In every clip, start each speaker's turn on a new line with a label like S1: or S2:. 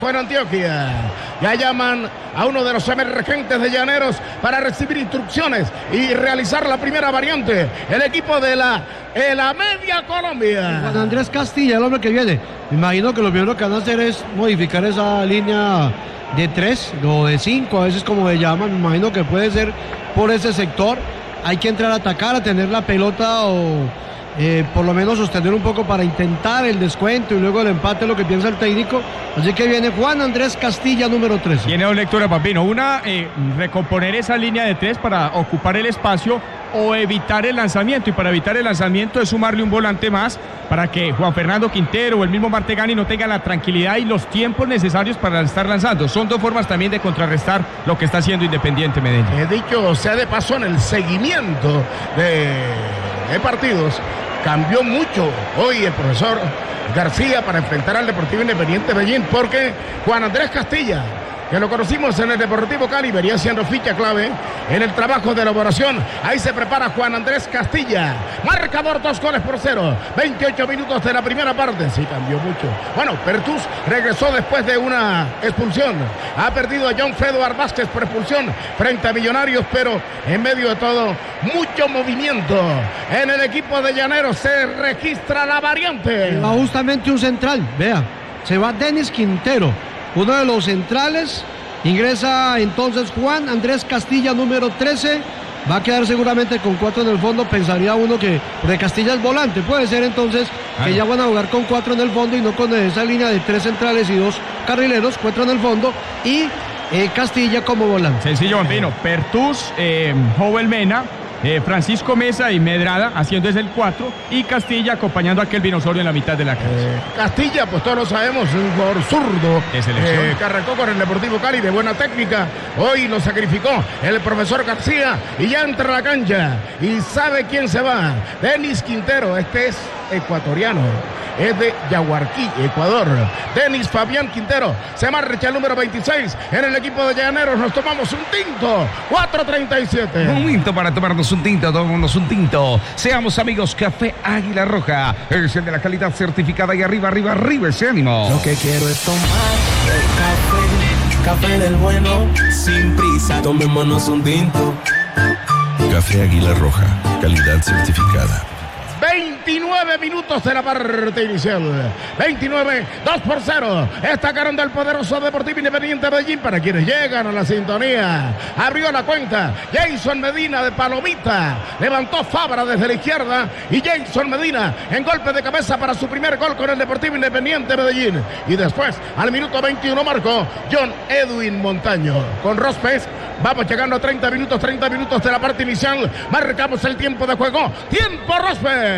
S1: En Antioquia, ya llaman a uno de los emergentes de Llaneros para recibir instrucciones y realizar la primera variante. El equipo de la Media Colombia.
S2: Juan Andrés Castilla, el hombre que viene. Me imagino que lo primero que van a hacer es modificar esa línea de 3 o de 5, a veces como le llaman. Me imagino que puede ser por ese sector. Hay que entrar a atacar, a tener la pelota o por lo menos sostener un poco para intentar el descuento y luego el empate, lo que piensa el técnico. Así que viene Juan Andrés Castilla, número 13.
S3: Tiene dos lecturas, Pampino. Una, recomponer esa línea de 3 para ocupar el espacio o evitar el lanzamiento. Y para evitar el lanzamiento es sumarle un volante más para que Juan Fernando Quintero o el mismo Martegani no tengan la tranquilidad y los tiempos necesarios para estar lanzando. Son dos formas también de contrarrestar lo que está haciendo Independiente Medellín.
S1: Dicho sea de paso, en el seguimiento de partidos cambió mucho hoy el profesor García para enfrentar al Deportivo Independiente Medellín, porque Juan Andrés Castilla, que lo conocimos en el Deportivo Cali, venía siendo ficha clave en el trabajo de elaboración. Ahí se prepara Juan Andrés Castilla. Marcador 2-0. 28 minutos de la primera parte. Sí, cambió mucho. Bueno, Pertus regresó después de una expulsión. Ha perdido a John Fredward Vázquez por expulsión frente a Millonarios, pero en medio de todo, mucho movimiento. En el equipo de Llaneros se registra la variante.
S2: Va justamente un central, vea. Se va Denis Quintero, uno de los centrales. Ingresa entonces Juan Andrés Castilla, número 13. Va a quedar seguramente con 4 en el fondo. Pensaría uno que de Castilla es volante. Puede ser entonces que ya van a jugar con 4 en el fondo y no con esa línea de 3 centrales y 2 carrileros. 4 en el fondo y Castilla como volante.
S3: Sencillo, Bambino. Pertus, Jovel Mena, Francisco Mesa y Medrada haciendo ese el 4 y Castilla acompañando a Kelvin Osorio en la mitad de la cancha.
S1: Castilla, pues todos lo sabemos, un jugador zurdo
S3: de selección,
S1: que arrancó con el Deportivo Cali de buena técnica. Hoy lo sacrificó el profesor García y ya entra a la cancha y sabe quién se va. Denis Quintero, este es ecuatoriano, es de Yaguarquí, Ecuador. Denis Fabián Quintero se marcha el número 26 en el equipo de Llaneros. Nos tomamos un tinto, 4:37.
S4: Momento para tomarnos un tinto, tomémonos un tinto. Seamos amigos, Café Águila Roja es el de la calidad certificada y arriba ese ánimo.
S5: Lo que quiero es tomar café del bueno, sin prisa, tomémonos un tinto.
S6: Café Águila Roja, calidad certificada.
S1: 29 minutos de la parte inicial. 29, 2-0. Está ganando el poderoso Deportivo Independiente Medellín para quienes llegan a la sintonía. Abrió la cuenta Jason Medina de palomita. Levantó Fabra desde la izquierda y Jason Medina en golpe de cabeza para su primer gol con el Deportivo Independiente Medellín. Y después, al minuto 21, marcó John Edwin Montaño. Con Rospes, vamos llegando a 30 minutos de la parte inicial. Marcamos el tiempo de juego. ¡Tiempo, Rospes!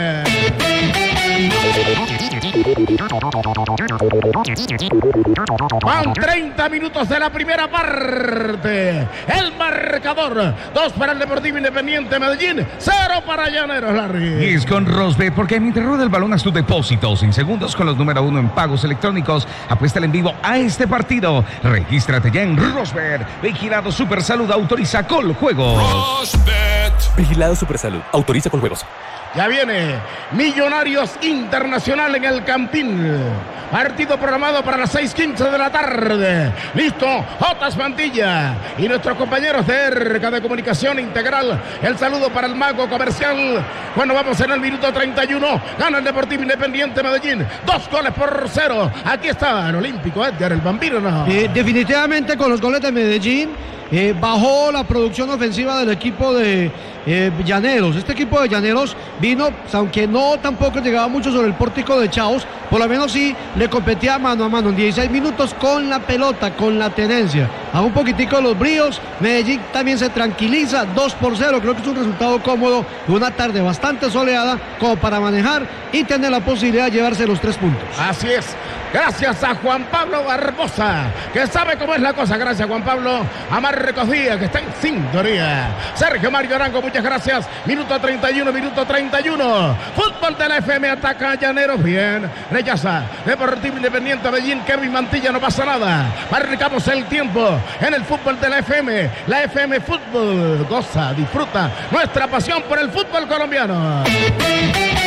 S1: Van 30 minutos de la primera parte. El marcador: 2 para el Deportivo Independiente Medellín, 0 para Llaneros, Larry.
S4: Y es con Rosbet, porque mientras rueda el balón haz tu depósito en segundos con los número 1 en pagos electrónicos. Apuéstale en vivo a este partido. Regístrate ya en Rosbet. Vigilado Supersalud, autoriza con juegos.
S7: Rosbet. Vigilado Supersalud, autoriza con juegos.
S1: Ya viene Millonarios Internacional en el Campín. Partido programado para las 6:15 de la tarde. Listo, Jotas Mantilla y nuestros compañeros de ERCA de Comunicación Integral. El saludo para el mago comercial. Cuando vamos en el minuto 31, gana el Deportivo Independiente Medellín. 2-0. Aquí está el olímpico Edgar el Bambino. No.
S2: Definitivamente con los goles de Medellín bajó la producción ofensiva del equipo de Llaneros. Este equipo de Llaneros vino, aunque no tampoco llegaba mucho sobre el pórtico de Chaos, por lo menos sí le competía mano a mano en 16 minutos con la pelota, con la tenencia. A un poquitico los bríos, Medellín también se tranquiliza, 2-0. Creo que es un resultado cómodo, una tarde bastante soleada como para manejar y tener la posibilidad de llevarse los 3 puntos.
S1: Así es. Gracias a Juan Pablo Barbosa, que sabe cómo es la cosa. Gracias, Juan Pablo. A Marcos Díaz, que está en sintonía. Sergio Mario Arango, muchas gracias. Minuto 31. Fútbol de la FM, ataca a Llaneros. Bien, rechaza Deportivo Independiente Medellín. Kevin Mantilla, no pasa nada. Marcamos el tiempo en el fútbol de la FM. La FM Fútbol. Goza, disfruta nuestra pasión por el fútbol colombiano.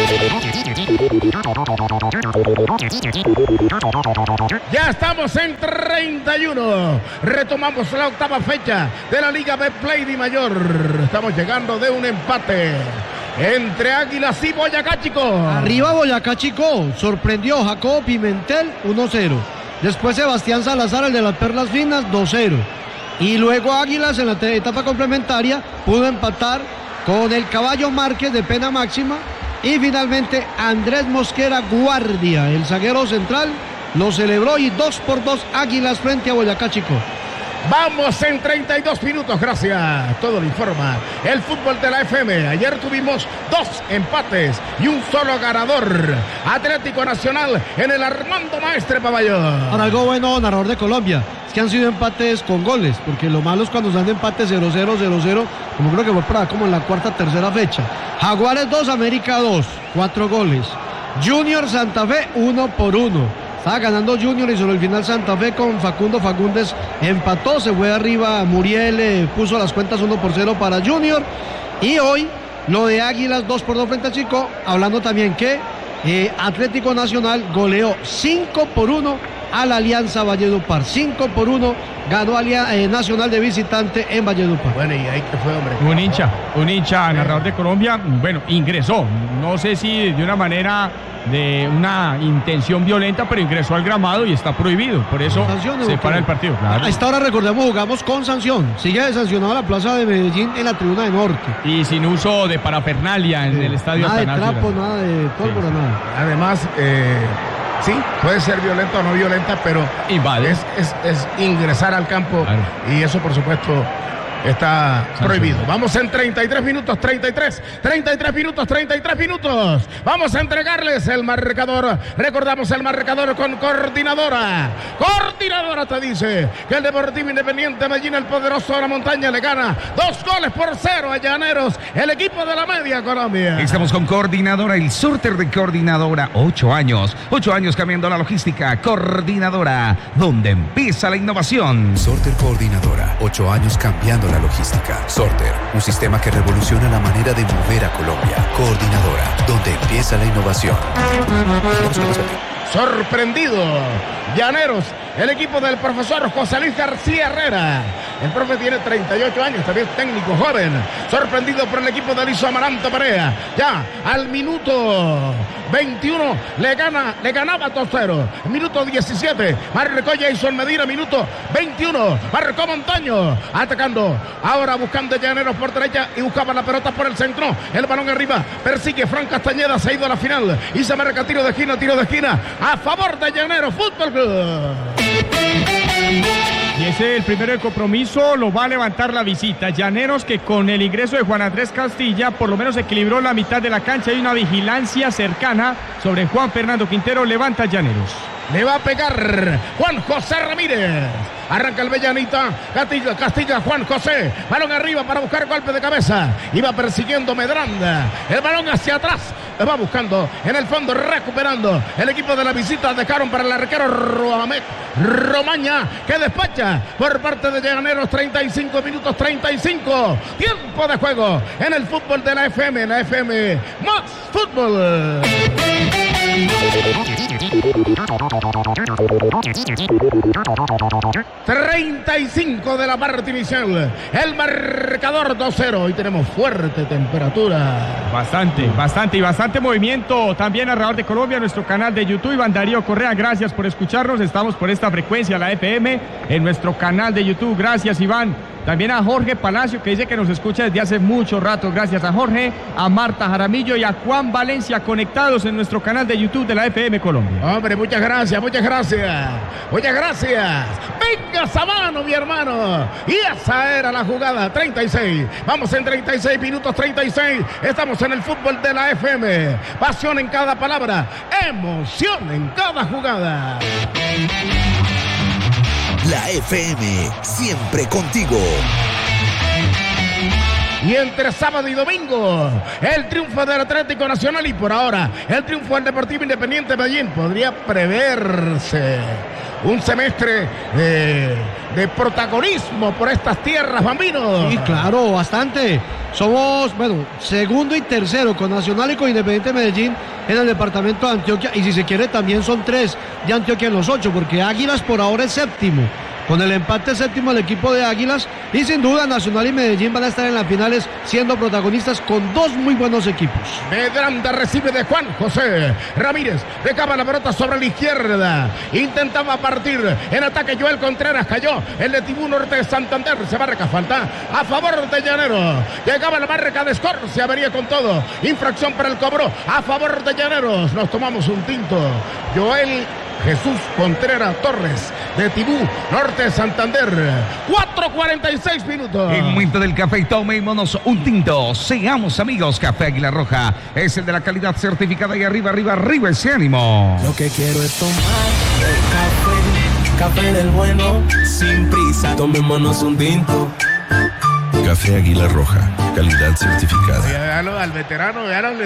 S1: Ya estamos en 31. Retomamos la octava fecha de la Liga Betplay de Mayor. Estamos llegando de un empate entre Águilas y Boyacá Chico.
S2: Arriba Boyacá Chico. Sorprendió Jacobo Pimentel 1-0. Después Sebastián Salazar, el de las Perlas Finas, 2-0. Y luego Águilas en la etapa complementaria pudo empatar con el Caballo Márquez de pena máxima. Y finalmente Andrés Mosquera Guardia, el zaguero central, lo celebró y 2-2 Águilas frente a Boyacá Chico.
S1: Vamos en 32 minutos, gracias. Todo lo informa el fútbol de la FM. Ayer tuvimos 2 empates y un solo ganador. Atlético Nacional en el Armando Maestre Pabellón.
S2: Ahora, algo bueno, narrador de Colombia, es que han sido empates con goles, porque lo malo es cuando se dan empates 0-0, 0-0, como creo que fue para como en la cuarta, tercera fecha. Jaguares 2, América 2, 4 goles. Junior Santa Fe 1-1. Estaba ganando Junior y sobre el final Santa Fe con Facundo Fagundes empató, se fue arriba Muriel, puso las cuentas 1-0 para Junior. Y hoy lo de Águilas 2-2 frente a Chico, hablando también que Atlético Nacional goleó 5-1 a la Alianza Valledupar. 5-1 ganó Nacional de visitante en Valledupar.
S1: Bueno, y ahí que fue, hombre.
S3: Un hincha narrador de Colombia, bueno, ingresó, no sé si de una manera de una intención violenta, pero ingresó al gramado y está prohibido, por eso se para el partido. Claro.
S2: A esta hora, recordemos, jugamos con sanción. Sigue sancionado la Plaza de Medellín en la tribuna de norte.
S3: Y sin uso de parafernalia en el estadio.
S2: Nada de trapo, nada de pólvora, nada.
S1: Además, sí, puede ser violenta o no violenta, pero es ingresar al campo, claro. Y eso, por supuesto, está prohibido. Vamos en 33 minutos, 33 minutos. Vamos a entregarles el marcador. Recordamos el marcador con Coordinadora. Coordinadora te dice que el Deportivo Independiente Medellín, el poderoso de la montaña, le gana 2-0 a Llaneros, el equipo de la Media Colombia.
S4: Estamos con Coordinadora, el sorter de Coordinadora. 8 años cambiando la logística. Coordinadora, donde empieza la innovación.
S8: Sorter Coordinadora, 8 años cambiando la logística. Sorter, un sistema que revoluciona la manera de mover a Colombia. Coordinadora, donde empieza la innovación.
S1: Sorprendido Llaneros, el equipo del profesor José Luis García Herrera. El profe tiene 38 años, también es técnico joven. Sorprendido por el equipo de Lizo Amaranto Perea. Ya al minuto 21 le ganaba 2-0. Minuto 17, marcó Jason Medina. Minuto 21, marcó Montaño. Atacando, ahora buscando Llaneros por derecha y buscaba la pelota por el centro. El balón arriba, persigue Fran Castañeda, se ha ido a la final y se marca tiro de esquina a favor de Llaneros Fútbol Club.
S3: Y ese es el primero del compromiso, lo va a levantar la visita. Llaneros, que con el ingreso de Juan Andrés Castilla por lo menos equilibró la mitad de la cancha. Hay una vigilancia cercana sobre Juan Fernando Quintero. Levanta Llaneros.
S1: Le va a pegar Juan José Ramírez. Arranca el Bellanita. Castilla, Juan José. Balón arriba para buscar golpe de cabeza. Iba persiguiendo Medranda. El balón hacia atrás. Va buscando en el fondo, recuperando. El equipo de la visita dejaron para el arquero Romaña, que despacha por parte de Llaneros. 35 minutos, 35. Tiempo de juego en el fútbol de la FM. La FM más fútbol. 35 de la parte inicial. El marcador 2-0. Hoy tenemos fuerte temperatura.
S3: Bastante movimiento. También narrador de Colombia, nuestro canal de YouTube. Iván Darío Correa, gracias por escucharnos. Estamos por esta frecuencia, la FM, en nuestro canal de YouTube. Gracias, Iván. También a Jorge Palacio, que dice que nos escucha desde hace mucho rato. Gracias a Jorge, a Marta Jaramillo y a Juan Valencia, conectados en nuestro canal de YouTube de la FM Colombia.
S1: Hombre, muchas gracias. Venga Sabano, mi hermano. Y esa era la jugada. 36. Vamos en 36 minutos, 36. Estamos en el fútbol de la FM. Pasión en cada palabra. Emoción en cada jugada.
S8: La FM, siempre contigo.
S1: Y entre sábado y domingo, el triunfo del Atlético Nacional y por ahora el triunfo del Deportivo Independiente Medellín. Podría preverse un semestre de protagonismo por estas tierras, Bambino.
S2: Sí, claro, bastante. somos, segundo y tercero con Nacional y con Independiente Medellín en el departamento de Antioquia, y si se quiere también son 3 de Antioquia en los 8, porque Águilas por ahora es séptimo. Con el empate séptimo el equipo de Águilas, y sin duda Nacional y Medellín van a estar en las finales siendo protagonistas con 2 muy buenos equipos.
S1: Medranda recibe de Juan José Ramírez, recaba la pelota sobre la izquierda, intentaba partir en ataque Joel Contreras, cayó el de Tibú Norte de Santander, se marca falta a favor de Llaneros, llegaba la marca de Escorcia, venía con todo, infracción para el cobro a favor de Llaneros, nos tomamos un tinto. Joel Jesús Contreras Torres de Tibú Norte de Santander, 4:46 minutos.
S4: El momento del café, tomémonos un tinto, seamos amigos. Café Águila Roja es el de la calidad certificada, y arriba ese ánimo.
S5: Lo que quiero es tomar el café del bueno, sin prisa, tomémonos un tinto.
S6: Café Águila Roja, calidad certificada.
S1: Véalo al veterano.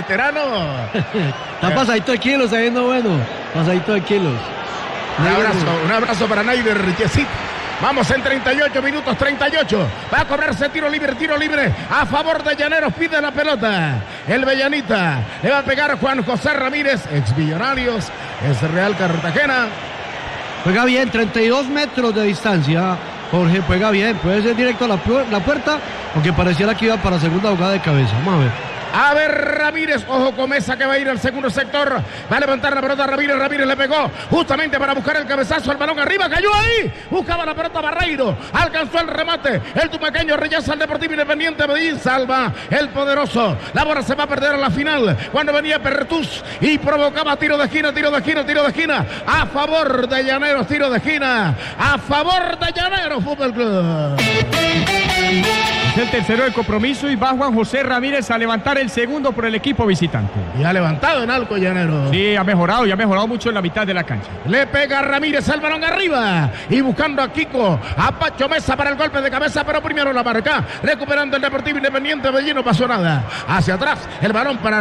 S2: Está pasadito de kilos, está viendo bueno. Pasadito de kilos.
S1: Un abrazo para Neider Yesit. Vamos en 38 minutos, 38. Va a cobrarse tiro libre a favor de Llaneros. Pide la pelota el Bellanita. Le va a pegar Juan José Ramírez, ex Millonarios, es Real Cartagena.
S2: Juega bien, 32 metros de distancia. Jorge juega bien, puede ser directo a la puerta, aunque pareciera que iba para segunda jugada de cabeza. Vamos a ver.
S1: A ver, Ramírez, ojo con esa que va a ir al segundo sector. Va a levantar la pelota Ramírez le pegó justamente para buscar el cabezazo, el balón arriba, cayó ahí. Buscaba la pelota Barreiro, alcanzó el remate. El tumaqueño rechaza al Deportivo Independiente Medellín, salva el poderoso. La bola se va a perder a la final cuando venía Perretús y provocaba tiro de esquina. A favor de Llaneros, tiro de esquina. A favor de Llaneros Fútbol Club.
S3: Es el tercero del compromiso y va Juan José Ramírez a levantar el segundo por el equipo visitante.
S1: Y ha levantado en algo Llaneros.
S3: Sí, ha mejorado mucho en la mitad de la cancha.
S1: Le pega Ramírez el balón arriba y buscando a Kiko, a Pacho Mesa para el golpe de cabeza, pero primero la marca, recuperando el Deportivo Independiente Medellín, no pasó nada. Hacia atrás, el balón para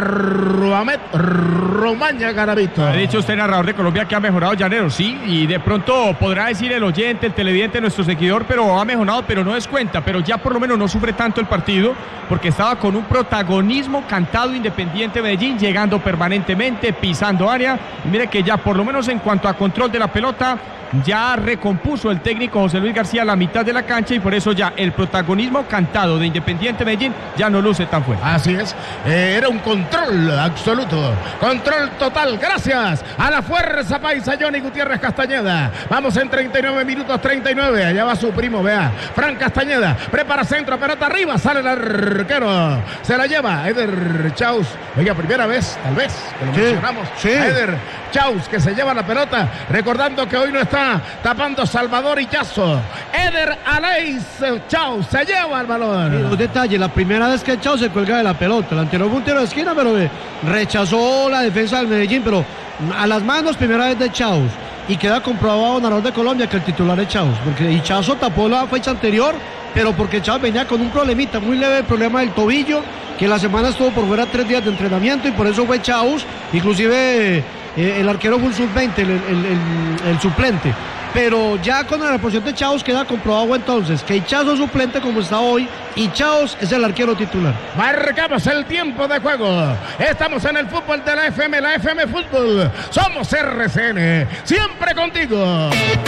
S1: Romaña Garavito.
S3: Ha dicho usted, narrador de Colombia, que ha mejorado Llaneros, sí, y de pronto podrá decir el oyente, el televidente, nuestro seguidor, pero ha mejorado, pero no descuenta, pero ya por lo menos no sufre tanto el partido, porque estaba con un protagonismo cantado Independiente Medellín, llegando permanentemente, pisando área, y mire que ya por lo menos en cuanto a control de la pelota, ya recompuso el técnico José Luis García la mitad de la cancha, y por eso ya el protagonismo cantado de Independiente Medellín ya no luce tan fuerte.
S1: Así es, era un control absoluto, control total, gracias a la fuerza paisa Johnny Gutiérrez Castañeda. Vamos en 39 minutos, 39, allá va su primo, vea, Fran Castañeda, prepara centro, pelota arriba, sale el arquero, se la lleva Eder Chaus, oiga, primera vez, tal vez, que lo mencionamos, Eder Chaus, que se lleva la pelota, recordando que hoy no está tapando Salvador Illazo. Eder Aleix Chaus se lleva el balón.
S2: Un detalle, la primera vez que Chaus se cuelga de la pelota, el anterior fue un tiro de esquina, pero rechazó la defensa del Medellín, pero a las manos, primera vez de Chaus. Y queda comprobado narrador de Colombia que el titular es Chaus, porque Ichazo tapó la fecha anterior, pero porque Chaus venía con un problemita, muy leve, el problema del tobillo, que la semana estuvo por fuera 3 días de entrenamiento, y por eso fue Chaus, inclusive el arquero fue un sub-20, el suplente. Pero ya con la reposición de Chaos queda comprobado entonces que Ichazo suplente como está hoy y Chaos es el arquero titular.
S1: Marcamos el tiempo de juego. Estamos en el fútbol de la FM Fútbol. Somos RCN, siempre contigo.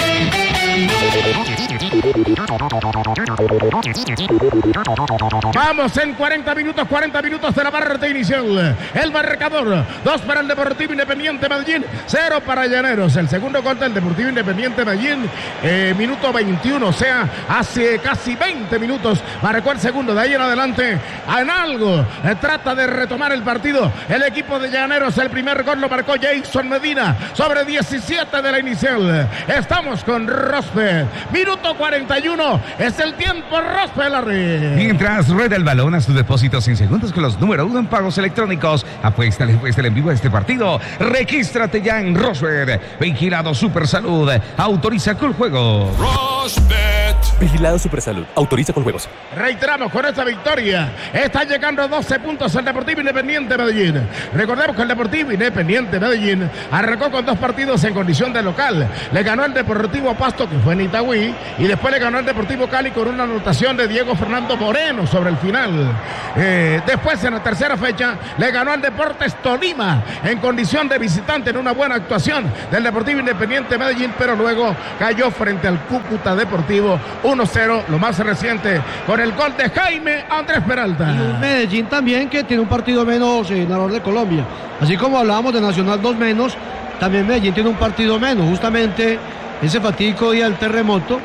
S1: Vamos en 40 minutos de la parte inicial. El marcador, 2 para el Deportivo Independiente Medellín, 0 para Llaneros. El segundo gol del Deportivo Independiente Medellín, minuto 21, o sea, hace casi 20 minutos marcó el segundo. De ahí en adelante, en algo trata de retomar el partido el equipo de Llaneros. El primer gol lo marcó Jason Medina sobre 17 de la inicial. Estamos con Rospe, minuto 41, es el tiempo, Rospe Larry.
S4: Mientras rueda el balón a sus depósitos en segundos con los número 1 en pagos electrónicos, apuéstale en vivo a este partido, regístrate ya en Rosberg, vigilado Super Salud, autoriza con juego.
S9: Rosbet,
S7: Vigilado Supersalud. Autoriza con juegos.
S1: Reiteramos, con esta victoria está llegando a 12 puntos el Deportivo Independiente Medellín. Recordemos que el Deportivo Independiente Medellín arrancó con 2 partidos en condición de local. Le ganó el Deportivo Pasto, que fue en Itagüí, y después le ganó el Deportivo Cali con una anotación de Diego Fernando Moreno sobre el final. Después, en la tercera fecha, le ganó al Deportes Tolima en condición de visitante en una buena actuación del Deportivo Independiente Medellín, pero luego cayó frente al Cúcuta Deportivo 1-0, lo más reciente, con el gol de Jaime Andrés Peralta.
S2: Y un Medellín también que tiene un partido menos narrador de Colombia. Así como hablábamos de Nacional 2 menos, también Medellín tiene un partido menos. Justamente ese fatídico día del terremoto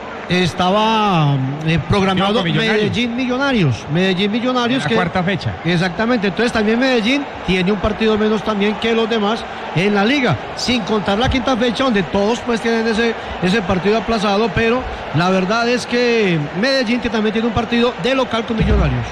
S2: estaba programado Medellín Millonarios,
S3: la
S2: que
S3: cuarta fecha.
S2: Exactamente, entonces también Medellín tiene un partido menos también que los demás en la liga, sin contar la quinta fecha donde todos pues tienen ese partido aplazado, pero la verdad es que Medellín también tiene un partido de local con Millonarios.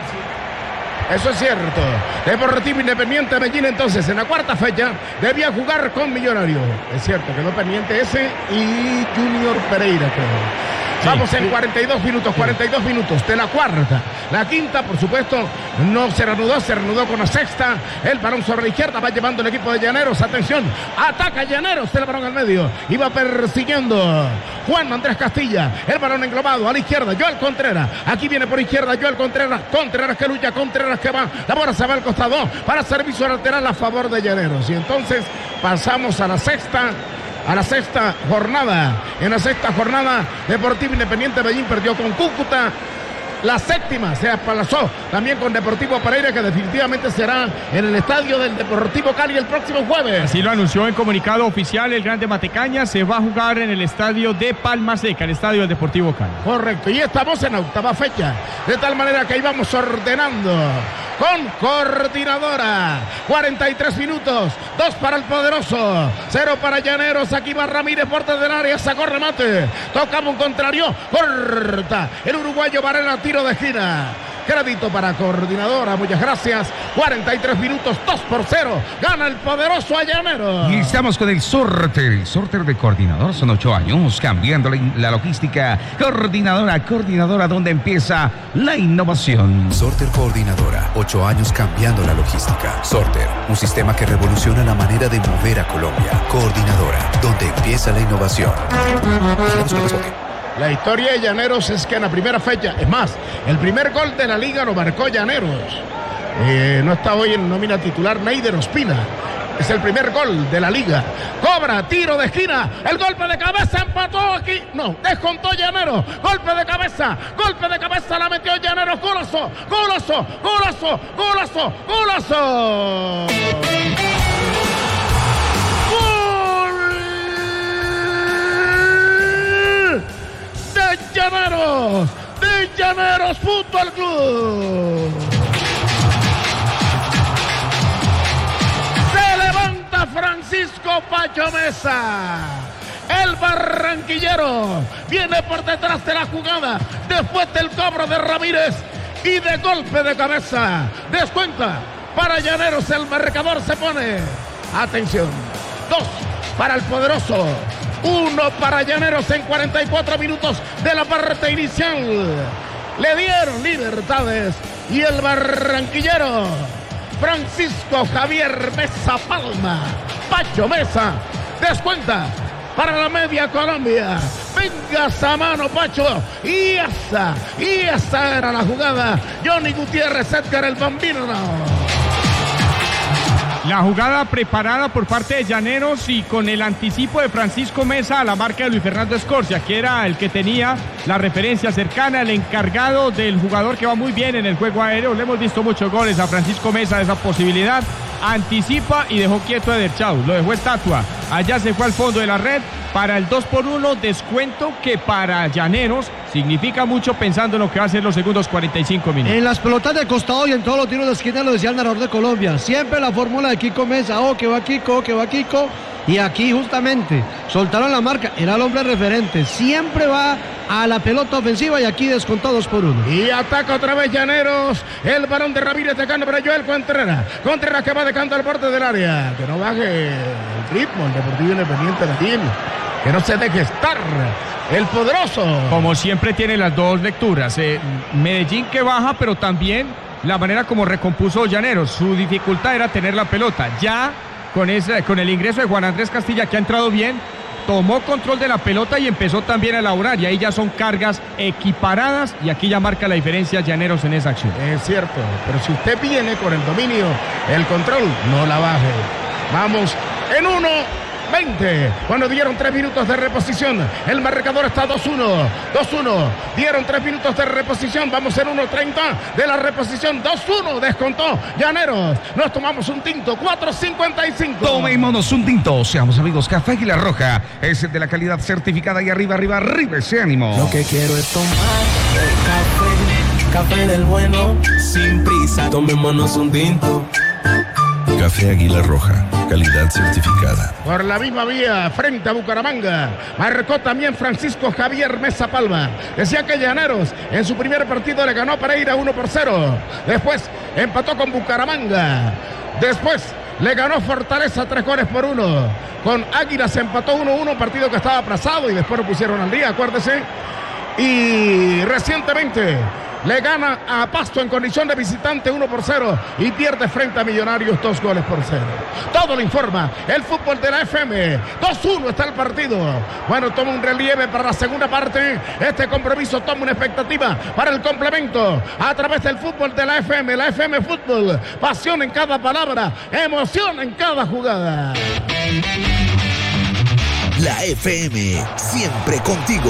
S1: Eso es cierto. Deportivo Independiente Medellín, entonces, en la cuarta fecha, debía jugar con Millonarios. Es cierto, quedó pendiente ese y Junior Pereira, creo. Vamos en 42 minutos de la cuarta. La quinta, por supuesto, no se reanudó con la sexta. El balón sobre la izquierda va llevando el equipo de Llaneros. Atención, ataca Llaneros, el balón al medio. Iba persiguiendo Juan Andrés Castilla. El balón englobado a la izquierda, Joel Contreras. Aquí viene por izquierda Joel Contreras. Contreras que lucha, Contreras que va. La bola se va al costado para servicio lateral a favor de Llaneros. Y entonces pasamos a la sexta jornada. En la sexta jornada, Deportivo Independiente Medellín perdió con Cúcuta. La séptima se aplazó también con Deportivo Pereira, que definitivamente será en el estadio del Deportivo Cali el próximo jueves.
S3: Así lo anunció en comunicado oficial el Grande Matecaña. Se va a jugar en el estadio de Palma Seca, el estadio del Deportivo Cali.
S1: Correcto, y estamos en la octava fecha, de tal manera que ahí vamos ordenando con coordinadora. 43 minutos, 2 para el Poderoso, 0 para Llaneros. Aquí va Ramírez, puerta del área, sacó remate, tocamos un contrario, corta el uruguayo Varela, tiro de esquina. Crédito para coordinadora, muchas gracias. 43 minutos, 2-0. Gana el Poderoso a Llaneros.
S4: Y estamos con el sorter de coordinador. Son 8 años cambiando la logística. Coordinadora, donde empieza la innovación.
S8: Sorter Coordinadora, 8 años cambiando la logística. Sorter, un sistema que revoluciona la manera de mover a Colombia. Coordinadora, donde empieza la innovación.
S1: La historia de Llaneros es que en la primera fecha, es más, el primer gol de la liga lo marcó Llaneros. No está hoy en nómina titular Neider Ospina. Es el primer gol de la liga. Cobra, tiro de esquina, el golpe de cabeza, empató aquí. No, descontó Llaneros. Golpe de cabeza, la metió Llaneros. Golazo. De Llaneros Fútbol Club. Se levanta Francisco Pacho Mesa. El barranquillero viene por detrás de la jugada, después del cobro de Ramírez y de golpe de cabeza. Descuenta para Llaneros, el marcador se pone. Atención, 2 para el Poderoso, 1 para Llaneros en 44 minutos de la parte inicial. Le dieron libertades y el barranquillero Francisco Javier Mesa Palma, Pacho Mesa, descuenta para la media Colombia. Venga esa mano, Pacho. Y esa era la jugada. Johnny Gutiérrez, Edgar el Bambino.
S3: La jugada preparada por parte de Llaneros y con el anticipo de Francisco Mesa a la marca de Luis Fernando Escorcia, que era el que tenía la referencia cercana, el encargado del jugador que va muy bien en el juego aéreo. Le hemos visto muchos goles a Francisco Mesa de esa posibilidad. Anticipa y dejó quieto a Ederchau, lo dejó estatua. Allá se fue al fondo de la red para el 2-1, descuento que para Llaneros significa mucho pensando en lo que va a ser los segundos 45 minutos.
S2: En las pelotas de costado y en todos los tiros de esquina, lo decía el narrador de Colombia, siempre la fórmula de Kiko Mesa, que va Kiko, y aquí justamente soltaron la marca, era el hombre referente, siempre va a la pelota ofensiva y aquí descontó 2-1.
S1: Y ataca otra vez Llaneros, el balón de Ramírez tocando para Joel Contreras que va dejando al borde del área, que no baje el ritmo el Deportivo Independiente Medellín, que no se deje estar el poderoso.
S3: Como siempre tiene las dos lecturas. Medellín que baja, pero también la manera como recompuso Llaneros. Su dificultad era tener la pelota. Ya con el ingreso de Juan Andrés Castilla, que ha entrado bien, tomó control de la pelota y empezó también a elaborar. Y ahí ya son cargas equiparadas y aquí ya marca la diferencia Llaneros en esa acción.
S1: Es cierto, pero si usted viene con el dominio, el control, no la baje. Vamos en 1:20. Cuando dieron 3 minutos de reposición, el marcador está 2-1. Dieron 3 minutos de reposición. Vamos en 1:30 de la reposición. 2-1. Descontó Llaneros. Nos tomamos un tinto. 4.55.
S4: Tomémonos un tinto. Seamos amigos. Café Águila Roja es el de la calidad certificada. Y arriba ese ánimo.
S5: Lo que quiero es tomar café del bueno, sin prisa. Tomémonos un tinto.
S6: Café Águila Roja, calidad certificada.
S1: Por la misma vía, frente a Bucaramanga, marcó también Francisco Javier Mesa Palma. Decía que Llaneros en su primer partido le ganó a Pereira 1-0. Después empató con Bucaramanga. Después le ganó Fortaleza 3-1. Con Águila se empató 1-1, partido que estaba aplazado y después lo pusieron al día, acuérdese. Y recientemente le gana a Pasto en condición de visitante 1-0 y pierde frente a Millonarios 2-0. Todo lo informa el fútbol de la FM. 2-1 está el partido. Bueno, toma un relieve para la segunda parte. Este compromiso toma una expectativa para el complemento a través del fútbol de la FM. La FM Fútbol. Pasión en cada palabra, emoción en cada jugada.
S9: La FM, siempre contigo.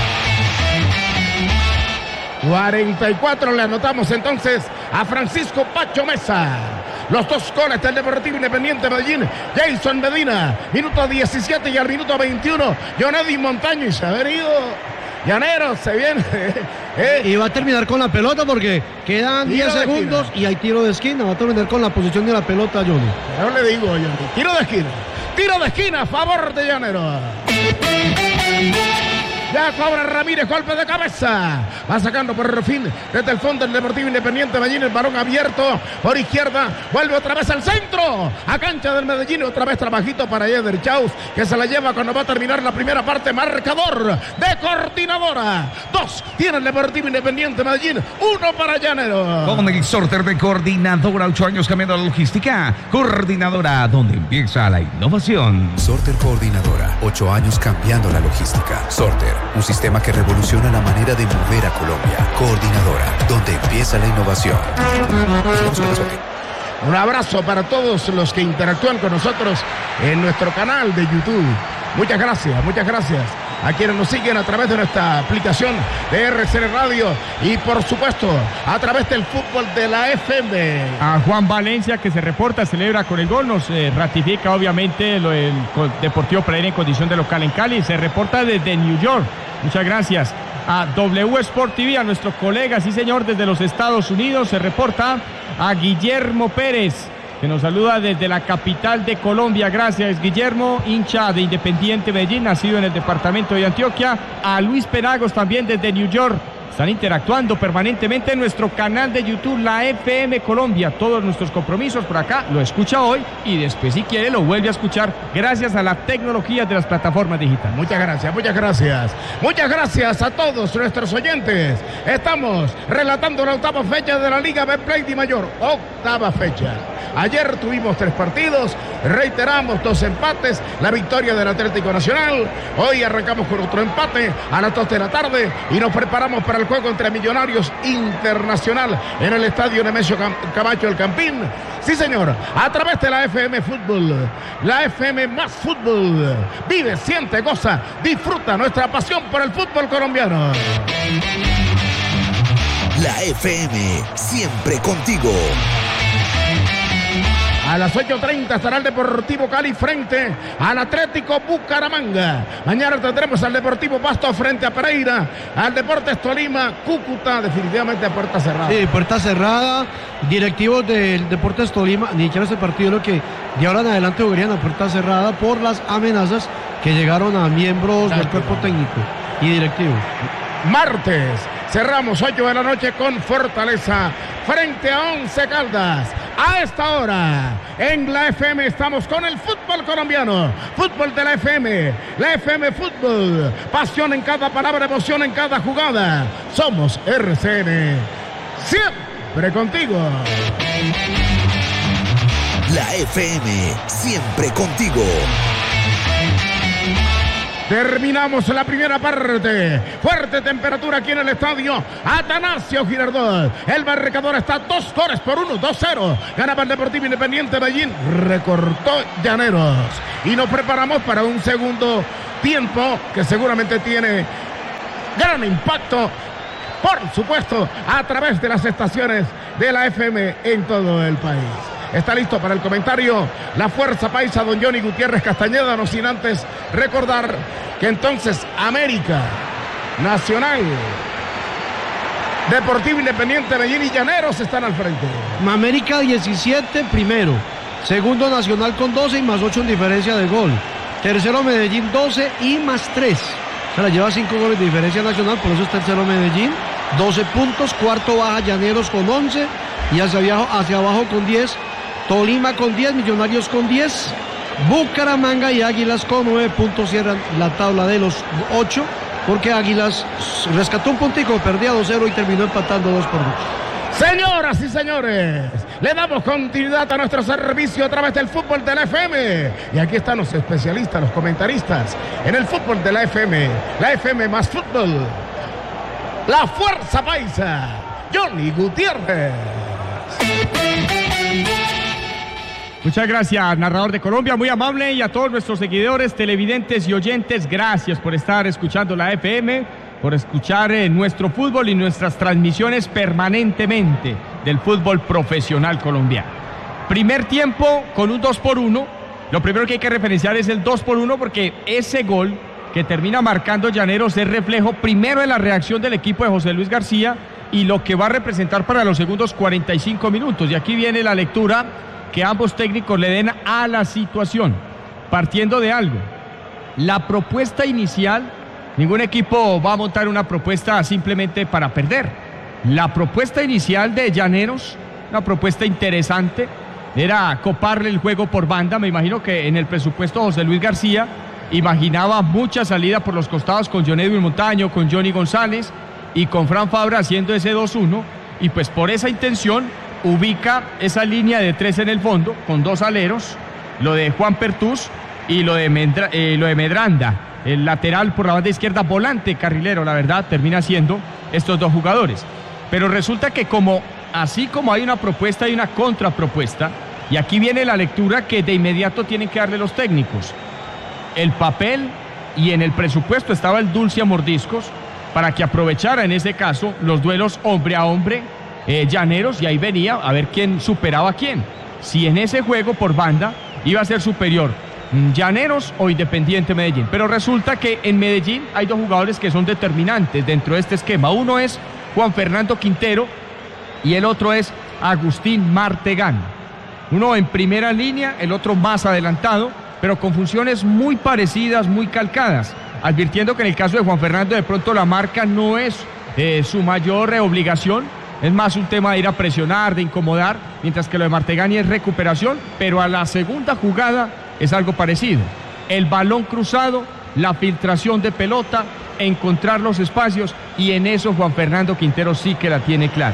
S1: 44 le anotamos entonces a Francisco Pacho Mesa. Los 2 goles del Deportivo Independiente Medellín. Jason Medina, minuto 17 y al minuto 21, Jonedi Montaño y se ha venido. Llaneros se viene.
S2: Y va a terminar con la pelota porque quedan 10 segundos y hay tiro de esquina. Va a terminar con la posición de la pelota, Johnny.
S1: No le digo, Johnny. Tiro de esquina a favor de Llaneros. Ya cobra Ramírez, golpe de cabeza. Va sacando por fin desde el fondo el Deportivo Independiente Medellín. El balón abierto por izquierda. Vuelve otra vez al centro. A cancha del Medellín. Otra vez trabajito para Yeder Chaus, que se la lleva cuando va a terminar la primera parte. Marcador de Coordinadora. 2 tiene el Deportivo Independiente Medellín. 1 para Llaneros.
S4: Con el sorteo de Coordinadora. 8 años cambiando la logística. Coordinadora, donde empieza la innovación.
S8: Sorter Coordinadora. 8 años cambiando la logística. Sorter, un sistema que revoluciona la manera de mover a Colombia. Coordinadora, donde empieza la innovación.
S1: Un abrazo para todos los que interactúan con nosotros en nuestro canal de YouTube. Muchas gracias a quienes nos siguen a través de nuestra aplicación de RCN Radio y por supuesto a través del fútbol de la FM.
S3: A Juan Valencia, que se reporta, celebra con el gol, nos ratifica obviamente el Deportivo Pereira en condición de local en Cali, se reporta desde New York. Muchas gracias. A W Sport TV, a nuestro colega, sí señor, desde los Estados Unidos, se reporta a Guillermo Pérez, que nos saluda desde la capital de Colombia. Gracias, Guillermo, hincha de Independiente Medellín, nacido en el departamento de Antioquia. A Luis Penagos también desde New York. Están interactuando permanentemente en nuestro canal de YouTube, la FM Colombia. Todos nuestros compromisos por acá lo escucha hoy y después, si quiere, lo vuelve a escuchar gracias a la tecnología de las plataformas digitales.
S1: Muchas gracias. Muchas gracias a todos nuestros oyentes. Estamos relatando la 8ª fecha de la Liga Betplay Di Mayor. 8ª fecha. Ayer tuvimos 3 partidos, reiteramos 2 empates, la victoria del Atlético Nacional. Hoy arrancamos con otro empate a las 2 de la tarde y nos preparamos para el juego entre Millonarios Internacional en el estadio Nemesio Camacho El Campín. Sí, señor, a través de la FM Fútbol, la FM más fútbol. Vive, siente, goza, disfruta nuestra pasión por el fútbol colombiano.
S9: La FM, siempre contigo.
S1: A las 8:30 estará el Deportivo Cali frente al Atlético Bucaramanga. Mañana tendremos al Deportivo Pasto frente a Pereira, al Deportes Tolima, Cúcuta, definitivamente a puerta cerrada.
S2: Sí, puerta cerrada. Directivos del Deportes Tolima, ni siquiera ese partido, lo que de ahora en adelante jugarían a puerta cerrada por las amenazas que llegaron a miembros del cuerpo técnico y directivos.
S1: Martes cerramos 8 de la noche con Fortaleza frente a Once Caldas. A esta hora, en la FM estamos con el fútbol colombiano, fútbol de la FM Fútbol, pasión en cada palabra, emoción en cada jugada. Somos RCN, siempre contigo.
S9: La FM, siempre contigo.
S1: Terminamos la primera parte. Fuerte temperatura aquí en el estadio Atanasio Girardot. El marcador está 2-1, 2-0. Ganaba el Deportivo Independiente Medellín. Recortó Llaneros. Y nos preparamos para un segundo tiempo que seguramente tiene gran impacto, por supuesto, a través de las estaciones de la FM en todo el país. Está listo para el comentario la Fuerza Paisa, don Johnny Gutiérrez Castañeda, no sin antes recordar que entonces América, Nacional, Deportivo Independiente Medellín y Llaneros están al frente.
S2: América 17 primero, segundo Nacional con 12 y más 8 en diferencia de gol. Tercero Medellín 12 y más 3. Se la lleva 5 goles de diferencia Nacional, por eso es tercero Medellín, 12 puntos. Cuarto baja Llaneros con 11 y hacia abajo con 10. Tolima con 10, Millonarios con 10, Bucaramanga y Águilas con 9 puntos cierran la tabla de los 8, porque Águilas rescató un puntico, perdía 2-0 y terminó empatando 2-2.
S1: Señoras y señores, le damos continuidad a nuestro servicio a través del fútbol de la FM. Y aquí están los especialistas, los comentaristas en el fútbol de la FM más fútbol. La Fuerza Paisa, Johnny Gutiérrez.
S3: Muchas gracias, narrador de Colombia, muy amable, y a todos nuestros seguidores, televidentes y oyentes, gracias por estar escuchando la FM, por escuchar nuestro fútbol y nuestras transmisiones permanentemente del fútbol profesional colombiano. Primer tiempo con un 2-1, lo primero que hay que referenciar es el 2-1 porque ese gol que termina marcando Llaneros es reflejo primero de la reacción del equipo de José Luis García y lo que va a representar para los segundos 45 minutos, y aquí viene la lectura que ambos técnicos le den a la situación, partiendo de algo. La propuesta inicial, ningún equipo va a montar una propuesta simplemente para perder. La propuesta inicial de Llaneros, una propuesta interesante, era coparle el juego por banda. Me imagino que en el presupuesto José Luis García imaginaba mucha salida por los costados con John Edwin Montaño, con Johnny González y con Fran Fabra haciendo ese 2-1, y pues por esa intención ubica esa línea de 3 en el fondo, con 2 aleros, lo de Juan Pertús y lo de Medranda, el lateral por la banda izquierda, volante carrilero, la verdad, termina siendo estos 2 jugadores. Pero resulta que así como hay una propuesta y una contrapropuesta, y aquí viene la lectura que de inmediato tienen que darle los técnicos. El papel y en el presupuesto estaba el dulce a mordiscos para que aprovechara en ese caso los duelos hombre a hombre, Llaneros, y ahí venía a ver quién superaba a quién. Si en ese juego por banda iba a ser superior Llaneros o Independiente Medellín. Pero resulta que en Medellín hay 2 jugadores que son determinantes dentro de este esquema. Uno es Juan Fernando Quintero y el otro es Agustín Martegán. Uno en primera línea, el otro más adelantado, pero con funciones muy parecidas, muy calcadas. Advirtiendo que en el caso de Juan Fernando de pronto la marca no es su mayor obligación. Es más un tema de ir a presionar, de incomodar, mientras que lo de Martegani es recuperación, pero a la segunda jugada es algo parecido. El balón cruzado, la filtración de pelota, encontrar los espacios, y en eso Juan Fernando Quintero sí que la tiene clara.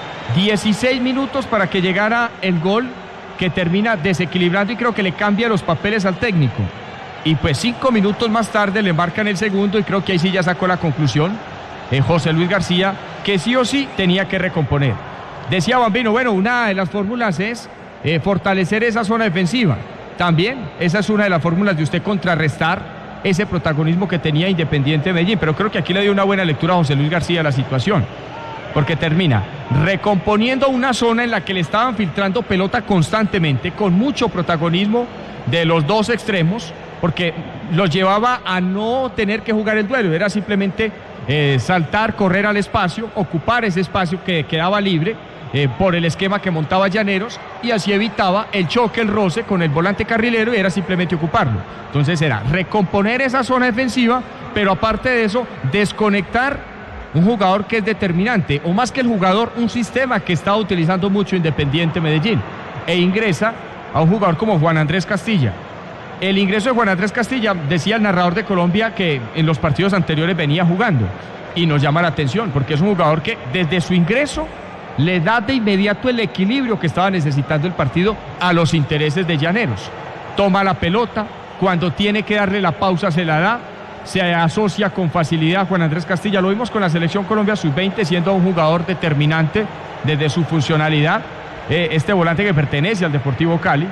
S3: 16 minutos para que llegara el gol que termina desequilibrando y creo que le cambia los papeles al técnico. Y pues 5 minutos más tarde le marcan el segundo y creo que ahí sí ya sacó la conclusión José Luis García, que sí o sí tenía que recomponer. Decía Bambino, bueno, una de las fórmulas es fortalecer esa zona defensiva. También esa es una de las fórmulas de usted contrarrestar ese protagonismo que tenía Independiente Medellín, pero creo que aquí le dio una buena lectura a José Luis García a la situación, porque termina recomponiendo una zona en la que le estaban filtrando pelota constantemente, con mucho protagonismo de los 2 extremos, porque los llevaba a no tener que jugar el duelo, era simplemente saltar, correr al espacio, ocupar ese espacio que quedaba libre por el esquema que montaba Llaneros, y así evitaba el choque, el roce con el volante carrilero, y era simplemente ocuparlo. Entonces era recomponer esa zona defensiva, pero aparte de eso, desconectar un jugador que es determinante, o más que el jugador, un sistema que estaba utilizando mucho Independiente Medellín. e ingresa a un jugador como Juan Andrés Castilla. El ingreso de Juan Andrés Castilla, decía el narrador de Colombia que en los partidos anteriores venía jugando, y nos llama la atención porque es un jugador que desde su ingreso le da de inmediato el equilibrio que estaba necesitando el partido a los intereses de Llaneros. Toma la pelota, cuando tiene que darle la pausa se la da, se asocia con facilidad a Juan Andrés Castilla. Lo vimos con la selección Colombia sub-20 siendo un jugador determinante desde su funcionalidad, este volante que pertenece al Deportivo Cali,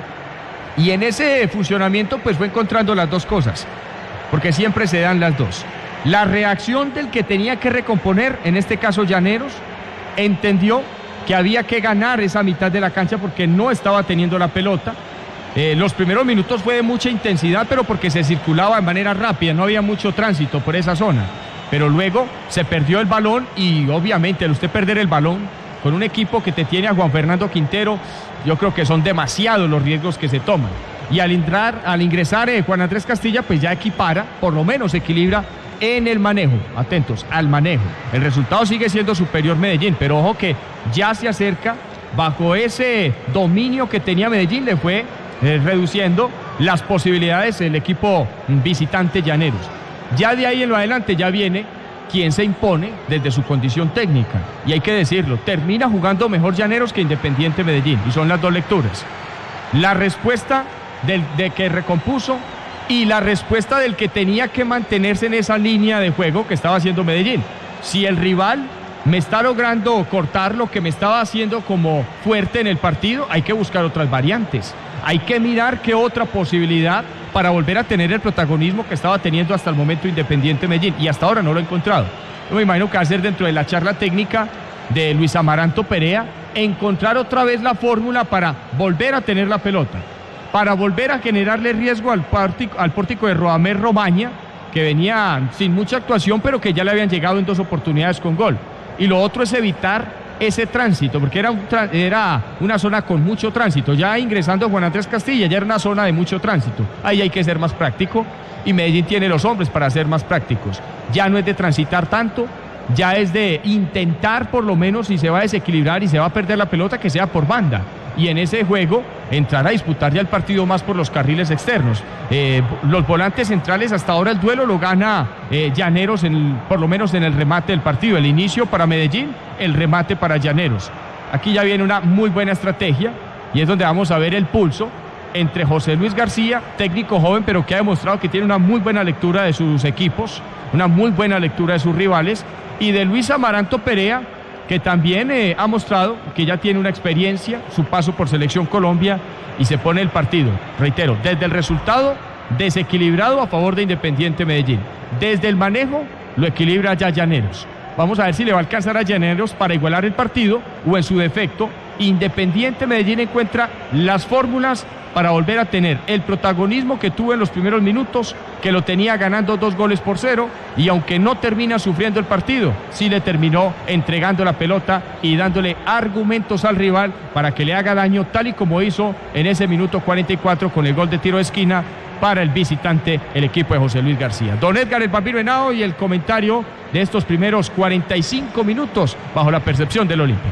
S3: y en ese funcionamiento pues fue encontrando las dos cosas, porque siempre se dan las dos. La reacción del que tenía que recomponer, en este caso Llaneros, entendió que había que ganar esa mitad de la cancha porque no estaba teniendo la pelota. Los primeros minutos fue de mucha intensidad, pero porque se circulaba de manera rápida, no había mucho tránsito por esa zona. Pero luego se perdió el balón y obviamente al usted perder el balón con un equipo que te tiene a Juan Fernando Quintero, yo creo que son demasiados los riesgos que se toman. Y al ingresar Juan Andrés Castilla, pues ya equipara, por lo menos equilibra en el manejo. Atentos al manejo. El resultado sigue siendo superior Medellín, pero ojo que ya se acerca, bajo ese dominio que tenía Medellín, le fue reduciendo las posibilidades el equipo visitante Llaneros. Ya de ahí en lo adelante ya viene quien se impone desde su condición técnica, y hay que decirlo, termina jugando mejor Llaneros que Independiente Medellín, y son las dos lecturas. La respuesta de que recompuso y la respuesta del que tenía que mantenerse en esa línea de juego que estaba haciendo Medellín. Si el rival me está logrando cortar lo que me estaba haciendo como fuerte en el partido, hay que buscar otras variantes. Hay que mirar qué otra posibilidad para volver a tener el protagonismo que estaba teniendo hasta el momento Independiente Medellín, y hasta ahora no lo he encontrado. Yo me imagino que va a ser dentro de la charla técnica de Luis Amaranto Perea, encontrar otra vez la fórmula para volver a tener la pelota, para volver a generarle riesgo al pórtico de Radamés Romaña, que venía sin mucha actuación, pero que ya le habían llegado en 2 oportunidades con gol. Y lo otro es evitar ese tránsito, porque era una zona con mucho tránsito. Ya ingresando Juan Andrés Castilla, ya era una zona de mucho tránsito. Ahí hay que ser más práctico, y Medellín tiene los hombres para ser más prácticos. Ya no es de transitar tanto, ya es de intentar, por lo menos, si se va a desequilibrar y se va a perder la pelota, que sea por banda. Y en ese juego entrar a disputar ya el partido más por los carriles externos. Los volantes centrales, hasta ahora el duelo lo gana Llaneros, por lo menos en el remate del partido. El inicio para Medellín, el remate para Llaneros. Aquí ya viene una muy buena estrategia, y es donde vamos a ver el pulso entre José Luis García, técnico joven, pero que ha demostrado que tiene una muy buena lectura de sus equipos, una muy buena lectura de sus rivales, y de Luis Amaranto Perea, que también ha mostrado que ya tiene una experiencia, su paso por Selección Colombia, y se pone el partido, reitero, desde el resultado desequilibrado a favor de Independiente Medellín. Desde el manejo lo equilibra ya Llaneros. Vamos a ver si le va a alcanzar a Llaneros para igualar el partido, o en su defecto Independiente Medellín encuentra las fórmulas para volver a tener el protagonismo que tuvo en los primeros minutos, que lo tenía ganando 2-0, y aunque no termina sufriendo el partido, sí le terminó entregando la pelota y dándole argumentos al rival para que le haga daño, tal y como hizo en ese minuto 44 con el gol de tiro de esquina para el visitante, el equipo de José Luis García. Don Edgar el Bambino Henao, y el comentario de estos primeros 45 minutos bajo la percepción del Olímpico.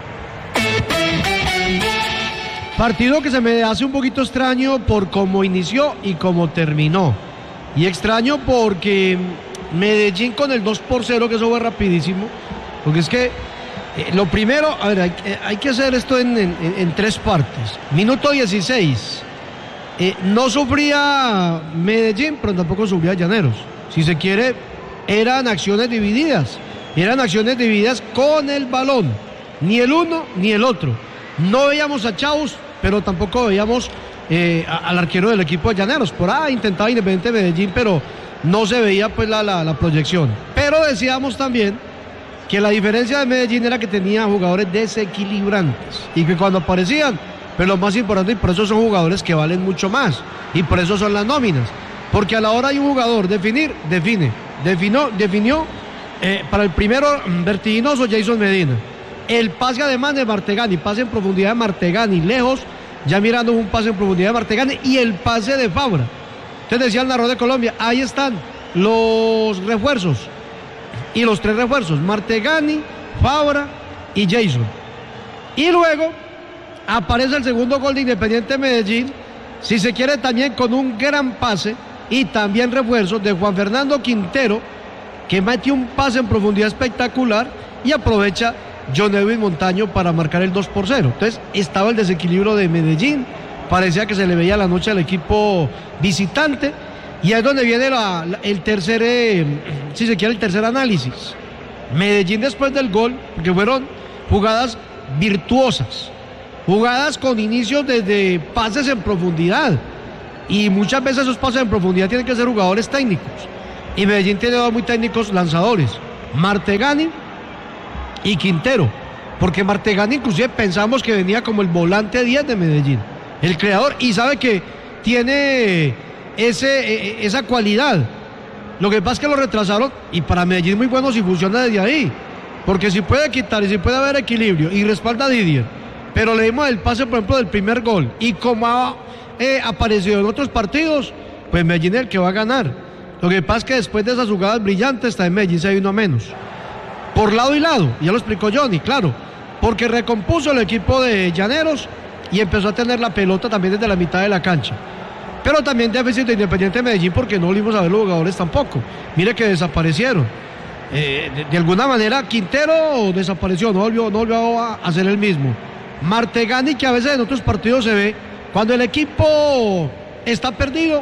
S2: Partido que se me hace un poquito extraño por cómo inició y cómo terminó. Y extraño porque Medellín con el 2-0, que eso fue rapidísimo. Porque es que lo primero, a ver, hay que hacer esto en 3 partes. Minuto 16. No sufría Medellín, pero tampoco sufría Llaneros. Si se quiere, eran acciones divididas. Eran acciones divididas con el balón. Ni el uno ni el otro. No veíamos a Chaus, pero tampoco veíamos al arquero del equipo de Llaneros. Por ahí intentaba Independiente Medellín, pero no se veía pues la proyección. Pero decíamos también que la diferencia de Medellín era que tenía jugadores desequilibrantes, y que cuando aparecían, pues lo más importante, y por eso son jugadores que valen mucho más, y por eso son las nóminas, porque a la hora de un jugador definió para el primero vertiginoso Jason Medina. El pase además de Martegani, pase en profundidad de Martegani, lejos, ya mirando un pase en profundidad de Martegani, y el pase de Fabra. Entonces decía el narrador de Colombia, ahí están los refuerzos, y los 3 refuerzos, Martegani, Fabra y Jason. Y luego aparece el segundo gol de Independiente Medellín, si se quiere también con un gran pase y también refuerzo de Juan Fernando Quintero, que mete un pase en profundidad espectacular y aprovecha John Edwin Montaño para marcar el 2-0. Entonces estaba el desequilibrio de Medellín, parecía que se le veía la noche al equipo visitante, y es donde viene el tercer, si se quiere, el tercer análisis. Medellín después del gol, porque fueron jugadas virtuosas, jugadas con inicios desde pases en profundidad, y muchas veces esos pases en profundidad tienen que ser jugadores técnicos, y Medellín tiene dos muy técnicos lanzadores, Martegani y Quintero, porque Martegani inclusive pensamos que venía como el volante 10 de Medellín, el creador, y sabe que tiene esa cualidad. Lo que pasa es que lo retrasaron, y para Medellín es muy bueno si funciona desde ahí, porque si puede quitar y si puede haber equilibrio y respalda a Didier, pero le dimos el pase, por ejemplo, del primer gol, y como ha aparecido en otros partidos, pues Medellín es el que va a ganar. Lo que pasa es que después de esas jugadas brillantes, está en Medellín se vino a menos. Por lado y lado, ya lo explicó Johnny, claro, porque recompuso el equipo de Llaneros y empezó a tener la pelota también desde la mitad de la cancha. Pero también déficit de Independiente Medellín, porque no volvimos a ver los jugadores tampoco. Mire que desaparecieron. De alguna manera Quintero desapareció, no volvió a ser el mismo. Martegani, que a veces en otros partidos se ve cuando el equipo está perdido,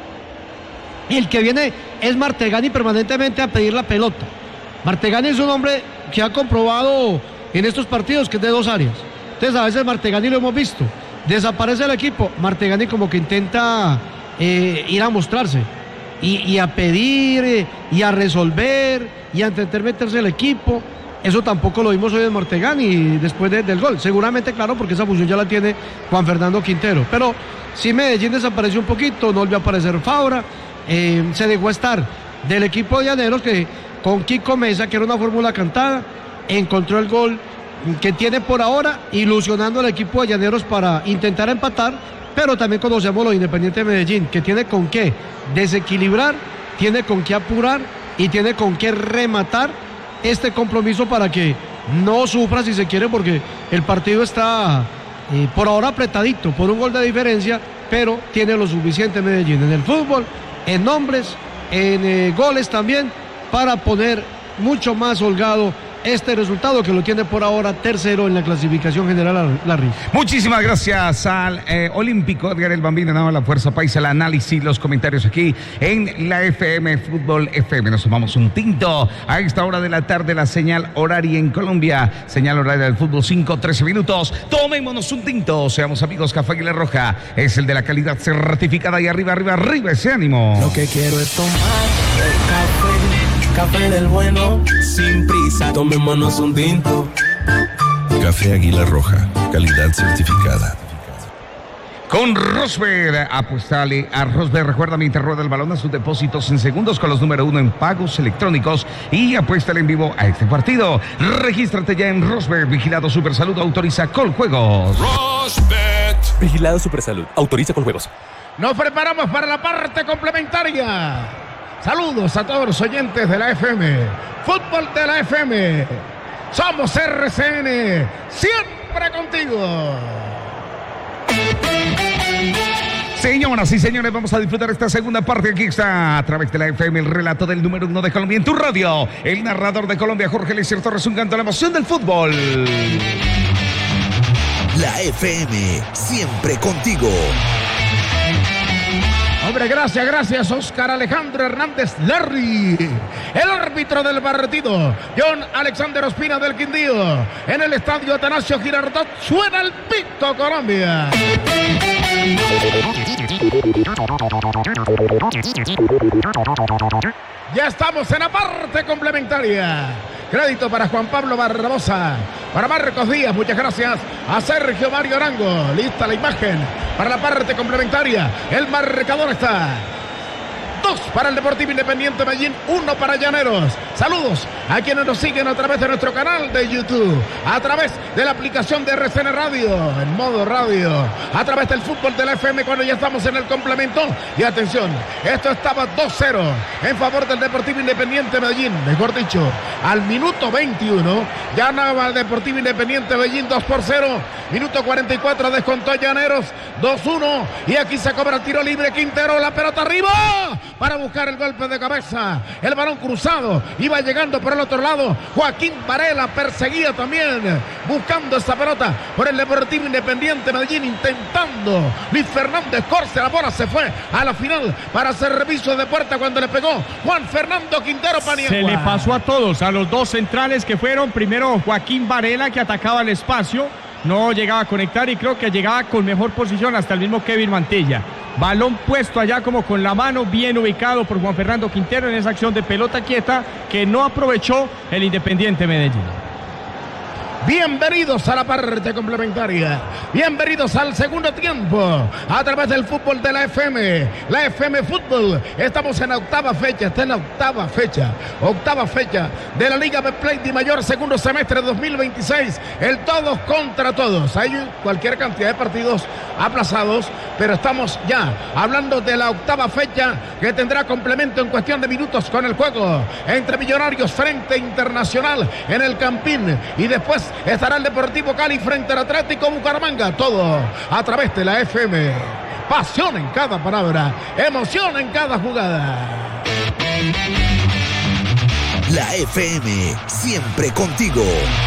S2: y el que viene es Martegani permanentemente a pedir la pelota. Martegani es un hombre que ha comprobado en estos partidos que es de dos áreas. Entonces a veces Martegani lo hemos visto, desaparece el equipo, Martegani como que intenta ir a mostrarse y a pedir y a resolver y a intentar meterse el equipo. Eso tampoco lo vimos hoy en Martegani después del gol, seguramente, claro, porque esa función ya la tiene Juan Fernando Quintero. Pero sí, Medellín desapareció un poquito, no volvió a aparecer Fabra, se dejó estar del equipo de Llaneros, que con Kiko Mesa, que era una fórmula cantada, encontró el gol que tiene por ahora, ilusionando al equipo de Llaneros para intentar empatar. Pero también conocemos lo de Independiente de Medellín, que tiene con qué desequilibrar, tiene con qué apurar y tiene con qué rematar este compromiso para que no sufra, si se quiere, porque el partido está por ahora apretadito por un gol de diferencia, pero tiene lo suficiente Medellín en el fútbol, en nombres, en goles también, para poner mucho más holgado este resultado, que lo tiene por ahora tercero en la clasificación general, Larry.
S4: Muchísimas gracias al Olímpico Edgar el Bambino, nada, la Fuerza Paisa, el análisis, los comentarios aquí en la FM Fútbol FM. Nos tomamos un tinto a esta hora de la tarde, la señal horaria en Colombia, señal horaria del fútbol, 5:13 minutos. Tomémonos un tinto, seamos amigos. Café Águila Roja es el de la calidad certificada, y arriba ese ánimo.
S5: Lo que quiero es tomar café del bueno, sin prisa, tomémonos un tinto.
S6: Café Águila Roja, calidad certificada.
S4: Con Rosberg, apuestale a Rosberg. Recuerda, mientras rueda el balón, a sus depósitos en segundos con los número 1 en pagos electrónicos, y apuéstale en vivo a este partido. Regístrate ya en Rosberg, vigilado Supersalud, autoriza Coljuegos.
S7: Rosberg, vigilado Supersalud, autoriza Coljuegos.
S1: Nos preparamos para la parte complementaria. Saludos a todos los oyentes de la FM, fútbol de la FM. Somos RCN, siempre contigo.
S4: Señoras y señores, vamos a disfrutar esta segunda parte. Aquí está, a través de la FM, el relato del número 1 de Colombia en tu radio. El narrador de Colombia, Jorge Eliezer Torres, un canto a la emoción del fútbol.
S9: La FM, siempre contigo.
S1: Hombre, gracias, Oscar Alejandro Hernández Larry. El árbitro del partido, John Alexander Ospina del Quindío. En el estadio Atanasio Girardot suena el pito, Colombia. Ya estamos en la parte complementaria. Crédito para Juan Pablo Barbosa, para Marcos Díaz, muchas gracias a Sergio Mario Arango. Lista la imagen para la parte complementaria. El marcador está 2 para el Deportivo Independiente Medellín, 1 para Llaneros. Saludos a quienes nos siguen a través de nuestro canal de YouTube, a través de la aplicación de RCN Radio, en modo radio, a través del fútbol de la FM, cuando ya estamos en el complemento. Y atención, esto estaba 2-0 en favor del Deportivo Independiente Medellín. Mejor dicho, al minuto 21 ganaba el Deportivo Independiente Medellín 2-0 Minuto 44, descontó Llaneros, 2-1. Y aquí se cobra el tiro libre. Quintero, la pelota arriba para buscar el golpe de cabeza. El balón cruzado, iba llegando por el otro lado. Joaquín Varela perseguía también, buscando esa pelota por el Deportivo Independiente Medellín, intentando. Luis Fernández Corse, la bola se fue a la final para hacer reviso de puerta cuando le pegó Juan Fernando Quintero Paniagua.
S3: Se le pasó a todos, a los dos centrales que fueron, primero Joaquín Varela, que atacaba el espacio, no llegaba a conectar y creo que llegaba con mejor posición hasta el mismo Kevin Mantilla. Balón puesto allá como con la mano, bien ubicado por Juan Fernando Quintero en esa acción de pelota quieta que no aprovechó el Independiente Medellín.
S1: Bienvenidos a la parte complementaria, bienvenidos al segundo tiempo a través del fútbol de la FM Fútbol. Estamos en octava fecha de la Liga Betplay de Mayor, segundo semestre de 2026, el todos contra todos. Hay cualquier cantidad de partidos aplazados, pero estamos ya hablando de la octava fecha que tendrá complemento en cuestión de minutos con el juego entre Millonarios frente a Internacional en el Campín, y después estará el Deportivo Cali frente al Atlético Bucaramanga. Todo a través de la FM. Pasión en cada palabra, emoción en cada jugada.
S9: La FM, siempre contigo.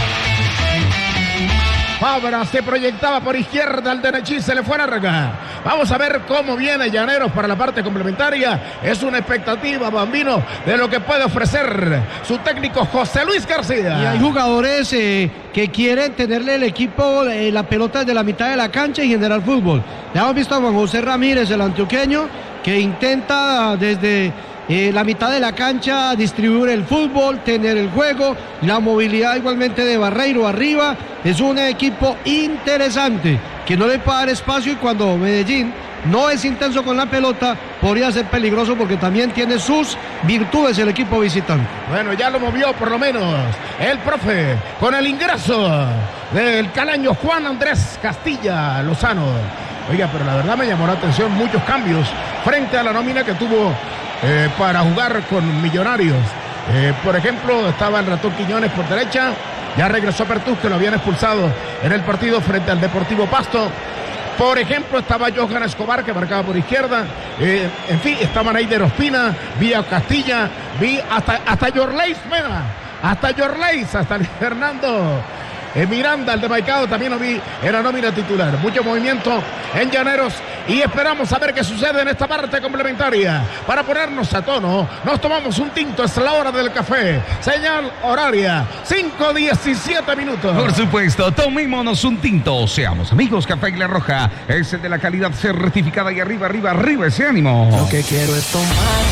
S1: Fabra se proyectaba por izquierda, al derechín se le fue larga. Vamos a ver cómo viene Llaneros para la parte complementaria. Es una expectativa, Bambino, de lo que puede ofrecer su técnico José Luis García.
S2: Y hay jugadores que quieren tenerle el equipo la pelota desde la mitad de la cancha y generar fútbol. Ya hemos visto a Juan José Ramírez, el antioqueño, que intenta desde la mitad de la cancha distribuir el fútbol, tener el juego, la movilidad igualmente de Barreiro arriba. Es un equipo interesante que no le puede dar espacio, y cuando Medellín no es intenso con la pelota podría ser peligroso porque también tiene sus virtudes el equipo visitante.
S1: Bueno, ya lo movió por lo menos el profe con el ingreso del calaño Juan Andrés Castilla Lozano. Oiga, pero la verdad me llamó la atención muchos cambios frente a la nómina que tuvo para jugar con Millonarios. Por ejemplo, estaba el Ratón Quiñones por derecha, ya regresó Pertús, que lo habían expulsado en el partido frente al Deportivo Pasto. Por ejemplo, estaba Johan Escobar, que marcaba por izquierda. En fin, estaban Eider Ospina, vi a Castilla, vi hasta Yorleis Mena, hasta Fernando Miranda, el de Maicao, también lo vi en la nómina titular. Mucho movimiento en Llaneros y esperamos a ver qué sucede en esta parte complementaria. Para ponernos a tono, nos tomamos un tinto, es la hora del café. Señal horaria, 5:17 minutos.
S4: Por supuesto, tomémonos un tinto. Seamos amigos, Café Águila Roja es el de la calidad certificada, y arriba ese ánimo.
S5: Lo que quiero es tomar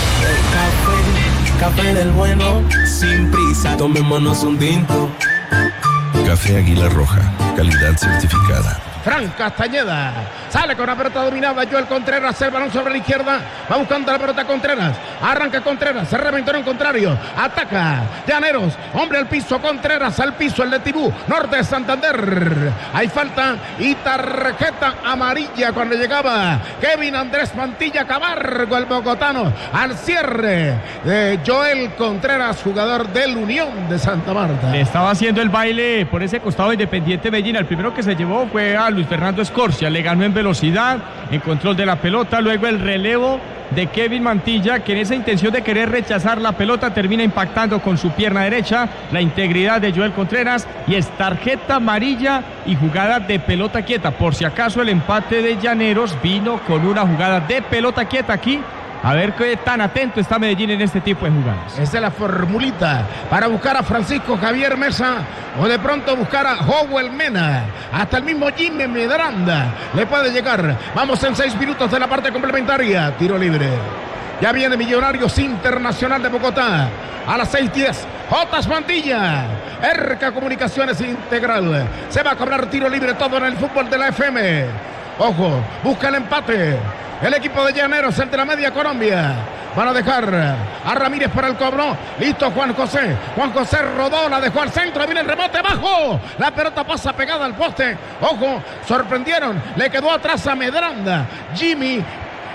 S5: café del bueno, sin prisa, tomémonos un tinto.
S6: Café Águila Roja, calidad certificada.
S1: Fran Castañeda sale con la pelota dominada. Joel Contreras, el balón sobre la izquierda, va buscando la pelota Contreras, arranca Contreras, se reventó en contrario, ataca Llaneros, hombre al piso, Contreras al piso, el de Tibú, norte de Santander. Hay falta y tarjeta amarilla cuando llegaba Kevin Andrés Mantilla Camargo, el bogotano, al cierre de Joel Contreras, jugador del Unión de Santa Marta.
S3: Le estaba haciendo el baile por ese costado Independiente Medellín. El primero que se llevó fue a Luis Fernando Escorcia, le ganó en velocidad, en control de la pelota, luego el relevo de Kevin Mantilla, que en esa intención de querer rechazar la pelota termina impactando con su pierna derecha la integridad de Joel Contreras, y es tarjeta amarilla y jugada de pelota quieta. Por si acaso el empate de Llaneros vino con una jugada de pelota quieta aquí. A ver qué tan atento está Medellín en este tipo de jugadas.
S1: Esa es la formulita para buscar a Francisco Javier Mesa, o de pronto buscar a Joel Mena. Hasta el mismo Jimmy Medranda le puede llegar. Vamos en 6 minutos de la parte complementaria. Tiro libre. Ya viene Millonarios Internacional de Bogotá. A las 6:10. Jotas Mantilla. Erca Comunicaciones Integral. Se va a cobrar tiro libre, todo en el fútbol de la FM. Ojo, busca el empate el equipo de Llaneros, el de la media Colombia. Van a dejar a Ramírez para el cobro. Listo Juan José. Juan José rodó, la dejó al centro. Viene el rebote bajo. La pelota pasa pegada al poste. Ojo, sorprendieron. Le quedó atrás a Medranda. Jimmy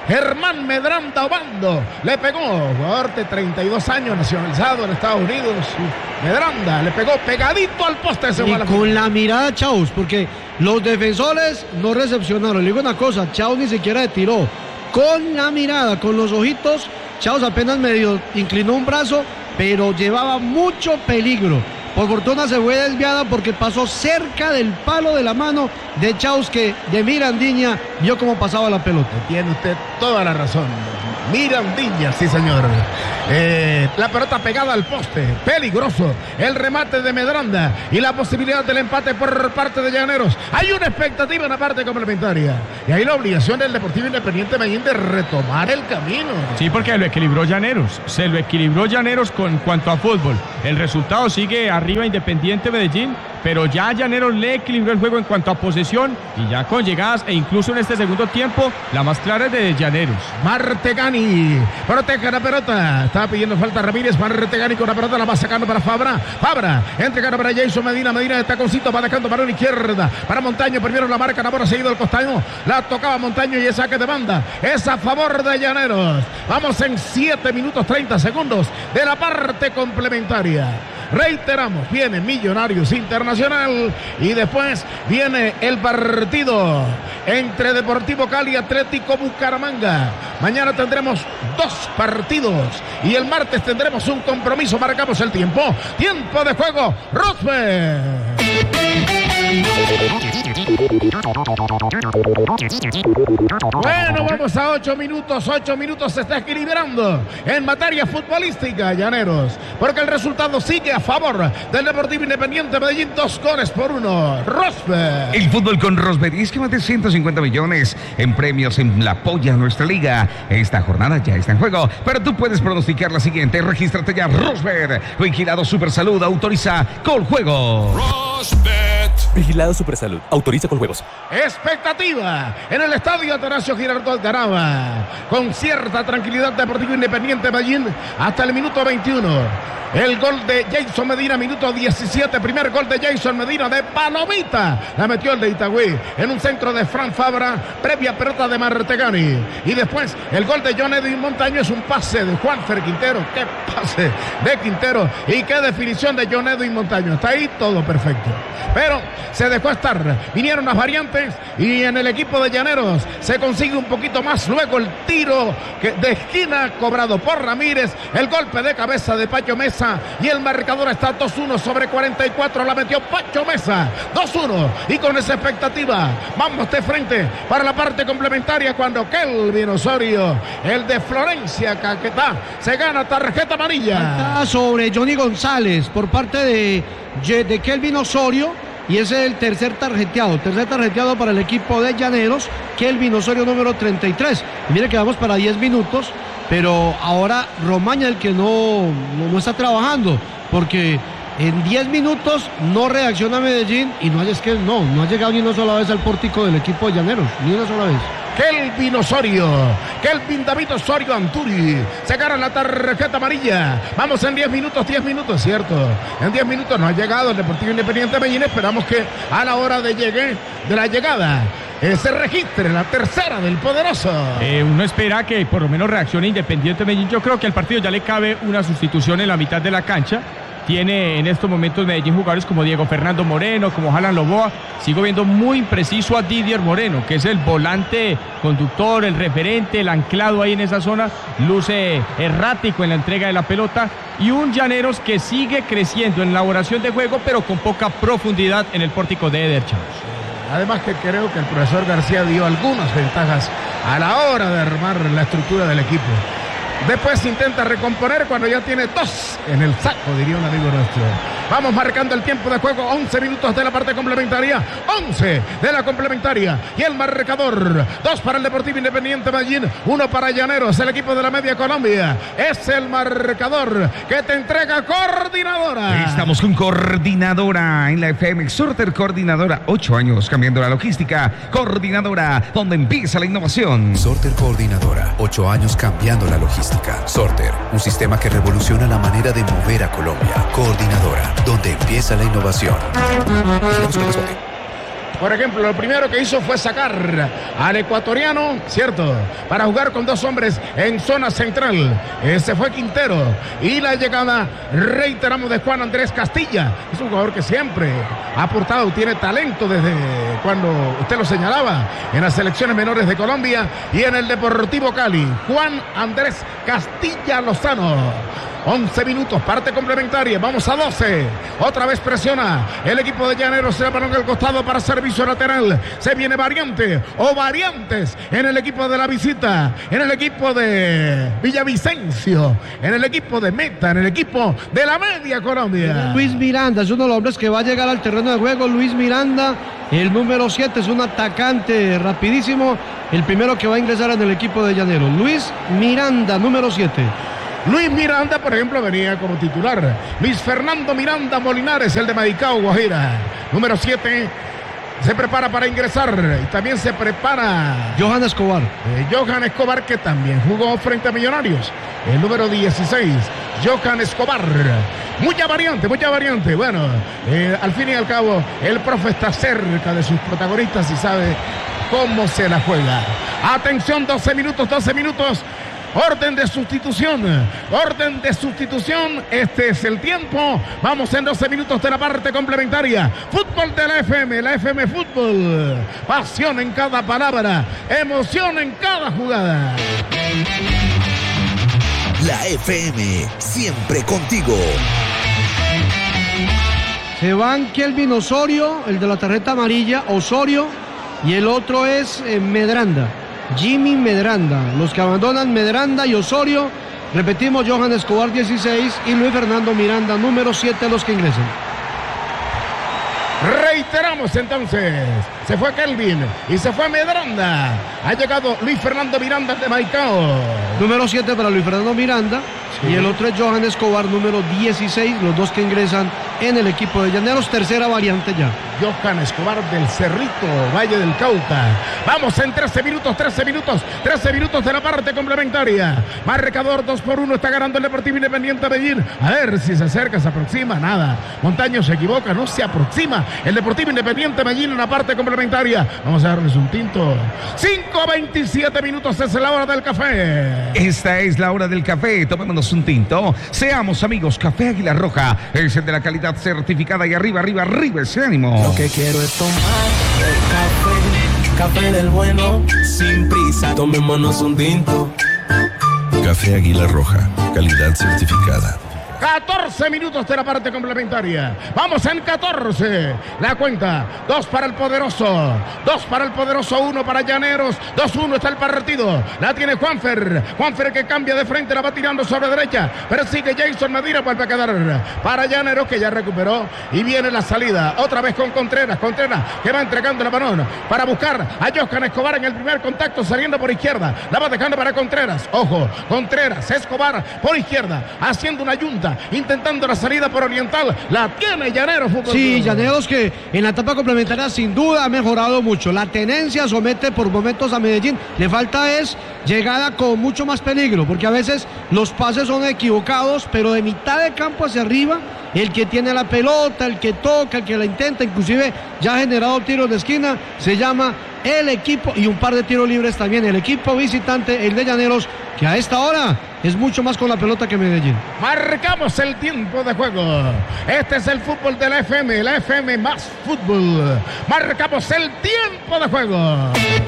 S1: Germán Medranda Obando le pegó, jugador de 32 años, nacionalizado en Estados Unidos. Medranda le pegó pegadito al poste.
S2: Y con la mirada Chaus, porque los defensores no recepcionaron. Le digo una cosa, Chaus ni siquiera le tiró. Con la mirada, con los ojitos, Chaus apenas medio inclinó un brazo, pero llevaba mucho peligro. Por fortuna se fue desviada porque pasó cerca del palo de la mano de Chaus, que de Mirandiña vio cómo pasaba la pelota.
S1: Tiene usted toda la razón. Mirandiña, sí señor. La pelota pegada al poste, peligroso. El remate de Medranda y la posibilidad del empate por parte de Llaneros. Hay una expectativa en la parte complementaria y hay la obligación del Deportivo Independiente Medellín de retomar el camino.
S3: Sí, porque lo equilibró Llaneros. Se lo equilibró Llaneros con cuanto a fútbol. El resultado sigue arriba Independiente Medellín, pero ya Llaneros le equilibró el juego en cuanto a posesión y ya con llegadas, e incluso en este segundo tiempo la más clara es de Llaneros.
S1: Martegani protege la pelota, estaba pidiendo falta Ramírez. Martegani con la pelota la va sacando para Fabra entregando para Jason Medina de taconcito, va dejando para una izquierda para Montaño. Primero la marca, la bola seguido al costado, la tocaba Montaño y el saque de banda es a favor de Llaneros. Vamos en 7 minutos 30 segundos de la parte complementaria. Reiteramos, viene Millonarios Internacional y después viene el partido entre Deportivo Cali y Atlético Bucaramanga. Mañana tendremos 2 partidos y el martes tendremos un compromiso. Marcamos el tiempo de juego, Rosberg. Bueno, vamos a 8 minutos se está equilibrando en materia futbolística, Llaneros, porque el resultado sigue a favor del Deportivo Independiente Medellín, 2-1. Rosberg.
S4: El fútbol con Rosberg, y es que más de 150 millones en premios en la polla de nuestra liga. Esta jornada ya está en juego, pero tú puedes pronosticar la siguiente. Regístrate ya, Rosberg. Vigilado Supersalud, autoriza Coljuegos.
S7: Rosberg. Vigilado Supersalud, autoriza Coljuegos.
S1: Expectativa en el estadio Atanasio Girardot Algaraba, con cierta tranquilidad. Deportivo Independiente Medellín hasta el minuto 21. El gol de Jason Medina, minuto 17. Primer gol de Jason Medina de palomita. La metió el de Itagüí en un centro de Fran Fabra, previa pelota de Martegani. Y después el gol de John Edwin Montaño es un pase de Juanfer Quintero. Qué pase de Quintero y qué definición de John Edwin Montaño. Está ahí todo perfecto. Pero se dejó estar. Vinieron las variantes y en el equipo de Llaneros se consigue un poquito más. Luego el tiro de esquina cobrado por Ramírez. El golpe de cabeza de Pacho Mesa. Y el marcador está 2-1 sobre 44. La metió Pacho Mesa. 2-1. Y con esa expectativa vamos de frente para la parte complementaria, cuando Kelvin Osorio, el de Florencia Caquetá, se gana tarjeta amarilla.
S2: Falta sobre Johnny González por parte de Kelvin Osorio. Y ese es el tercer tarjeteado para el equipo de Llaneros, Kelvin Osorio, número 33. Y mire que vamos para 10 minutos, pero ahora Romaña el que no está trabajando, porque en 10 minutos no reacciona Medellín y no ha llegado ni una sola vez al pórtico del equipo de Llaneros, ni una sola vez.
S1: Kelvin Osorio, Kelvin David Osorio Anturi, se gana la tarjeta amarilla. Vamos en 10 minutos, cierto. En 10 minutos no ha llegado el Deportivo Independiente Medellín. Esperamos que a la hora de la llegada se registre la tercera del poderoso.
S3: Uno espera que por lo menos reaccione Independiente Medellín. Yo creo que al partido ya le cabe una sustitución en la mitad de la cancha. Tiene en estos momentos Medellín jugadores como Diego Fernando Moreno, como Alan Loboa. Sigo viendo muy impreciso a Didier Moreno, que es el volante conductor, el referente, el anclado ahí en esa zona. Luce errático en la entrega de la pelota. Y un Llaneros que sigue creciendo en elaboración de juego, pero con poca profundidad en el pórtico de Eder Chávez.
S1: Además que creo que el profesor García dio algunas ventajas a la hora de armar la estructura del equipo. Después intenta recomponer cuando ya tiene 2 en el saco, diría un amigo nuestro. Vamos marcando el tiempo de juego, 11 minutos de la parte complementaria, 11 de la complementaria. Y el marcador, 2 para el Deportivo Independiente Medellín, 1 para Llaneros, el equipo de la Media Colombia. Es el marcador que te entrega Coordinadora.
S4: Estamos con Coordinadora en la FM, Sorter Coordinadora, 8 años cambiando la logística. Coordinadora, donde empieza la innovación.
S8: Sorter Coordinadora, 8 años cambiando la logística. Sorter, un sistema que revoluciona la manera de mover a Colombia. Coordinadora, donde empieza la innovación.
S1: Por ejemplo, lo primero que hizo fue sacar al ecuatoriano, ¿cierto? Para jugar con 2 hombres en zona central. Ese fue Quintero. Y la llegada, reiteramos, de Juan Andrés Castilla. Es un jugador que siempre ha aportado, tiene talento desde cuando usted lo señalaba, en las selecciones menores de Colombia y en el Deportivo Cali. Juan Andrés Castilla Lozano. 11 minutos, parte complementaria, vamos a 12. Otra vez presiona el equipo de Llaneros, se la balón al costado para servicio lateral. Se viene variante o variantes en el equipo de la visita, en el equipo de Villavicencio, en el equipo de Meta, en el equipo de la Media Colombia.
S2: Luis Miranda es uno de los hombres que va a llegar al terreno de juego. Luis Miranda, el número 7, es un atacante rapidísimo, el primero que va a ingresar en el equipo de Llaneros. Luis Miranda, número 7.
S1: Luis Miranda, por ejemplo, venía como titular. Luis Fernando Miranda Molinares, el de Maicao, Guajira. Número 7, se prepara para ingresar. Y también se prepara
S2: Johan Escobar.
S1: Johan Escobar, que también jugó frente a Millonarios. El número 16, Johan Escobar. Mucha variante. Bueno, al fin y al cabo, el profe está cerca de sus protagonistas y sabe cómo se la juega. Atención, 12 minutos. Orden de sustitución. Este es el tiempo. Vamos en 12 minutos de la parte complementaria. Fútbol de la FM Fútbol. Pasión en cada palabra, emoción en cada jugada.
S9: La FM, siempre contigo.
S2: Se van Kelvin Osorio, el de la tarjeta amarilla, Osorio, y el otro es Medranda. Jimmy Medranda, los que abandonan Medranda y Osorio, repetimos, Johan Escobar 16 y Luis Fernando Miranda número 7 los que ingresan.
S1: Reiteramos entonces, se fue Kelvin y se fue Medranda, ha llegado Luis Fernando Miranda de Maicao.
S2: Número 7 para Luis Fernando Miranda, sí. Y el otro es Johan Escobar número 16, los dos que ingresan en el equipo de Llaneros, tercera variante ya.
S1: Johan Escobar del Cerrito, Valle del Cauca. Vamos en 13 minutos de la parte complementaria. Marcador 2-1, está ganando el Deportivo Independiente Medellín. A ver si se acerca, se aproxima, nada. Montaño se equivoca, no se aproxima. El Deportivo Independiente Medellín en la parte complementaria. Vamos a darles un tinto. 5:27 minutos, es la hora del café.
S4: Esta es la hora del café, tomémonos un tinto. Seamos amigos, Café Águila Roja es el de la calidad certificada y arriba ese ánimo.
S5: Lo que quiero es tomar café del bueno, sin prisa, tomémonos un tinto.
S6: Café Águila Roja, calidad certificada.
S1: 14 minutos de la parte complementaria. Vamos en 14. La cuenta. 2 para el poderoso. 1 para Llaneros. 2-1 está el partido. La tiene Juanfer. Juanfer que cambia de frente. La va tirando sobre derecha. Persigue Jason Medina. Vuelve a quedar para Llaneros, que ya recuperó. Y viene la salida. Otra vez con Contreras. Contreras que va entregando el balón para buscar a Johan Escobar en el primer contacto, saliendo por izquierda. La va dejando para Contreras. Ojo. Contreras. Escobar por izquierda. Haciendo una yunta. Intentando la salida por oriental, la tiene Llaneros.
S2: Sí, Llaneros que en la etapa complementaria sin duda ha mejorado mucho. La tenencia somete por momentos a Medellín. Le falta es llegada con mucho más peligro, porque a veces los pases son equivocados, pero de mitad de campo hacia arriba, el que tiene la pelota, el que toca, el que la intenta, inclusive ya ha generado tiros de esquina, se llama el equipo, y un par de tiros libres también, el equipo visitante, el de Llaneros, que a esta hora es mucho más con la pelota que Medellín.
S1: Marcamos el tiempo de juego. Este es el fútbol de la FM más fútbol. Marcamos el tiempo de juego.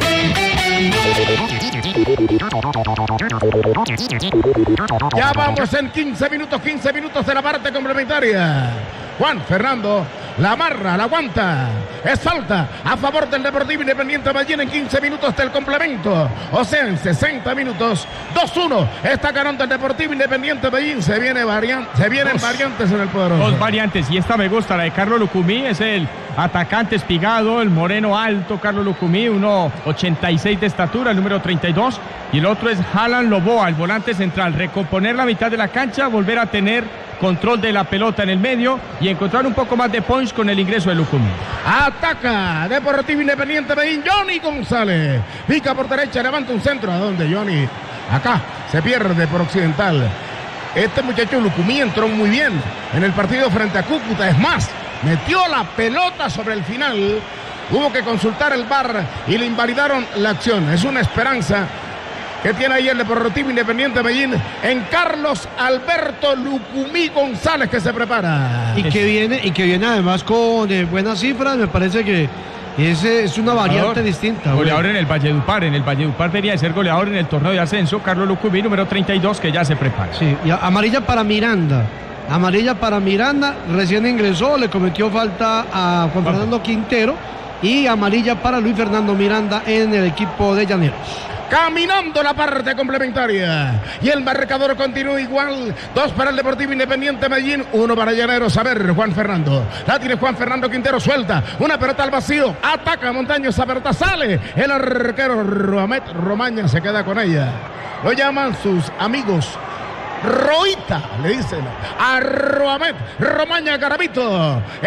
S1: Ya vamos en 15 minutos de la parte complementaria. Juan Fernando la amarra, la aguanta. Es falta a favor del Deportivo Independiente Medellín en 15 minutos del complemento. O sea, en 60 minutos, 2-1. Está ganando el Deportivo Independiente Medellín. Se vienen variantes en el poderoso.
S3: Dos variantes, y esta me gusta, la de Carlos Lucumí. Es el atacante espigado, el moreno alto, Carlos Lucumí, 1.86 de estatura, el número 32. Y el otro es Alan Loboa, el volante central. Recomponer la mitad de la cancha, volver a tener control de la pelota en el medio y encontrar un poco más de punch con el ingreso de Lucumí.
S1: Ataca Deportivo Independiente Medellín, Johnny González. Pica por derecha, levanta un centro. ¿A dónde, Johnny? Acá, se pierde por occidental. Este muchacho Lucumí entró muy bien en el partido frente a Cúcuta. Es más, metió la pelota sobre el final hubo que consultar el VAR y le invalidaron la acción. Es una esperanza que tiene ahí el Deportivo Independiente Medellín en Carlos Alberto Lucumí González, que se prepara.
S2: Y que viene además con buenas cifras. Me parece que es una variante distinta.
S3: Goleador en el Valledupar. En el Valledupar venía de ser goleador en el torneo de ascenso. Carlos Lucumí, número 32, que ya se prepara.
S2: Sí, y amarilla para Miranda. Recién ingresó, le cometió falta a Juan Fernando Quintero. Y amarilla para Luis Fernando Miranda en el equipo de Llaneros.
S1: Caminando la parte complementaria. Y el marcador continúa igual. 2 para el Deportivo Independiente Medellín, 1 para Llaneros. A ver, Juan Fernando. La tiene Juan Fernando Quintero, suelta. Una pelota al vacío. Ataca Montaño, esa pelota sale. El arquero Roamet Romaña se queda con ella. Lo llaman sus amigos Roita, le dicen a Roamet Romaña Garavito.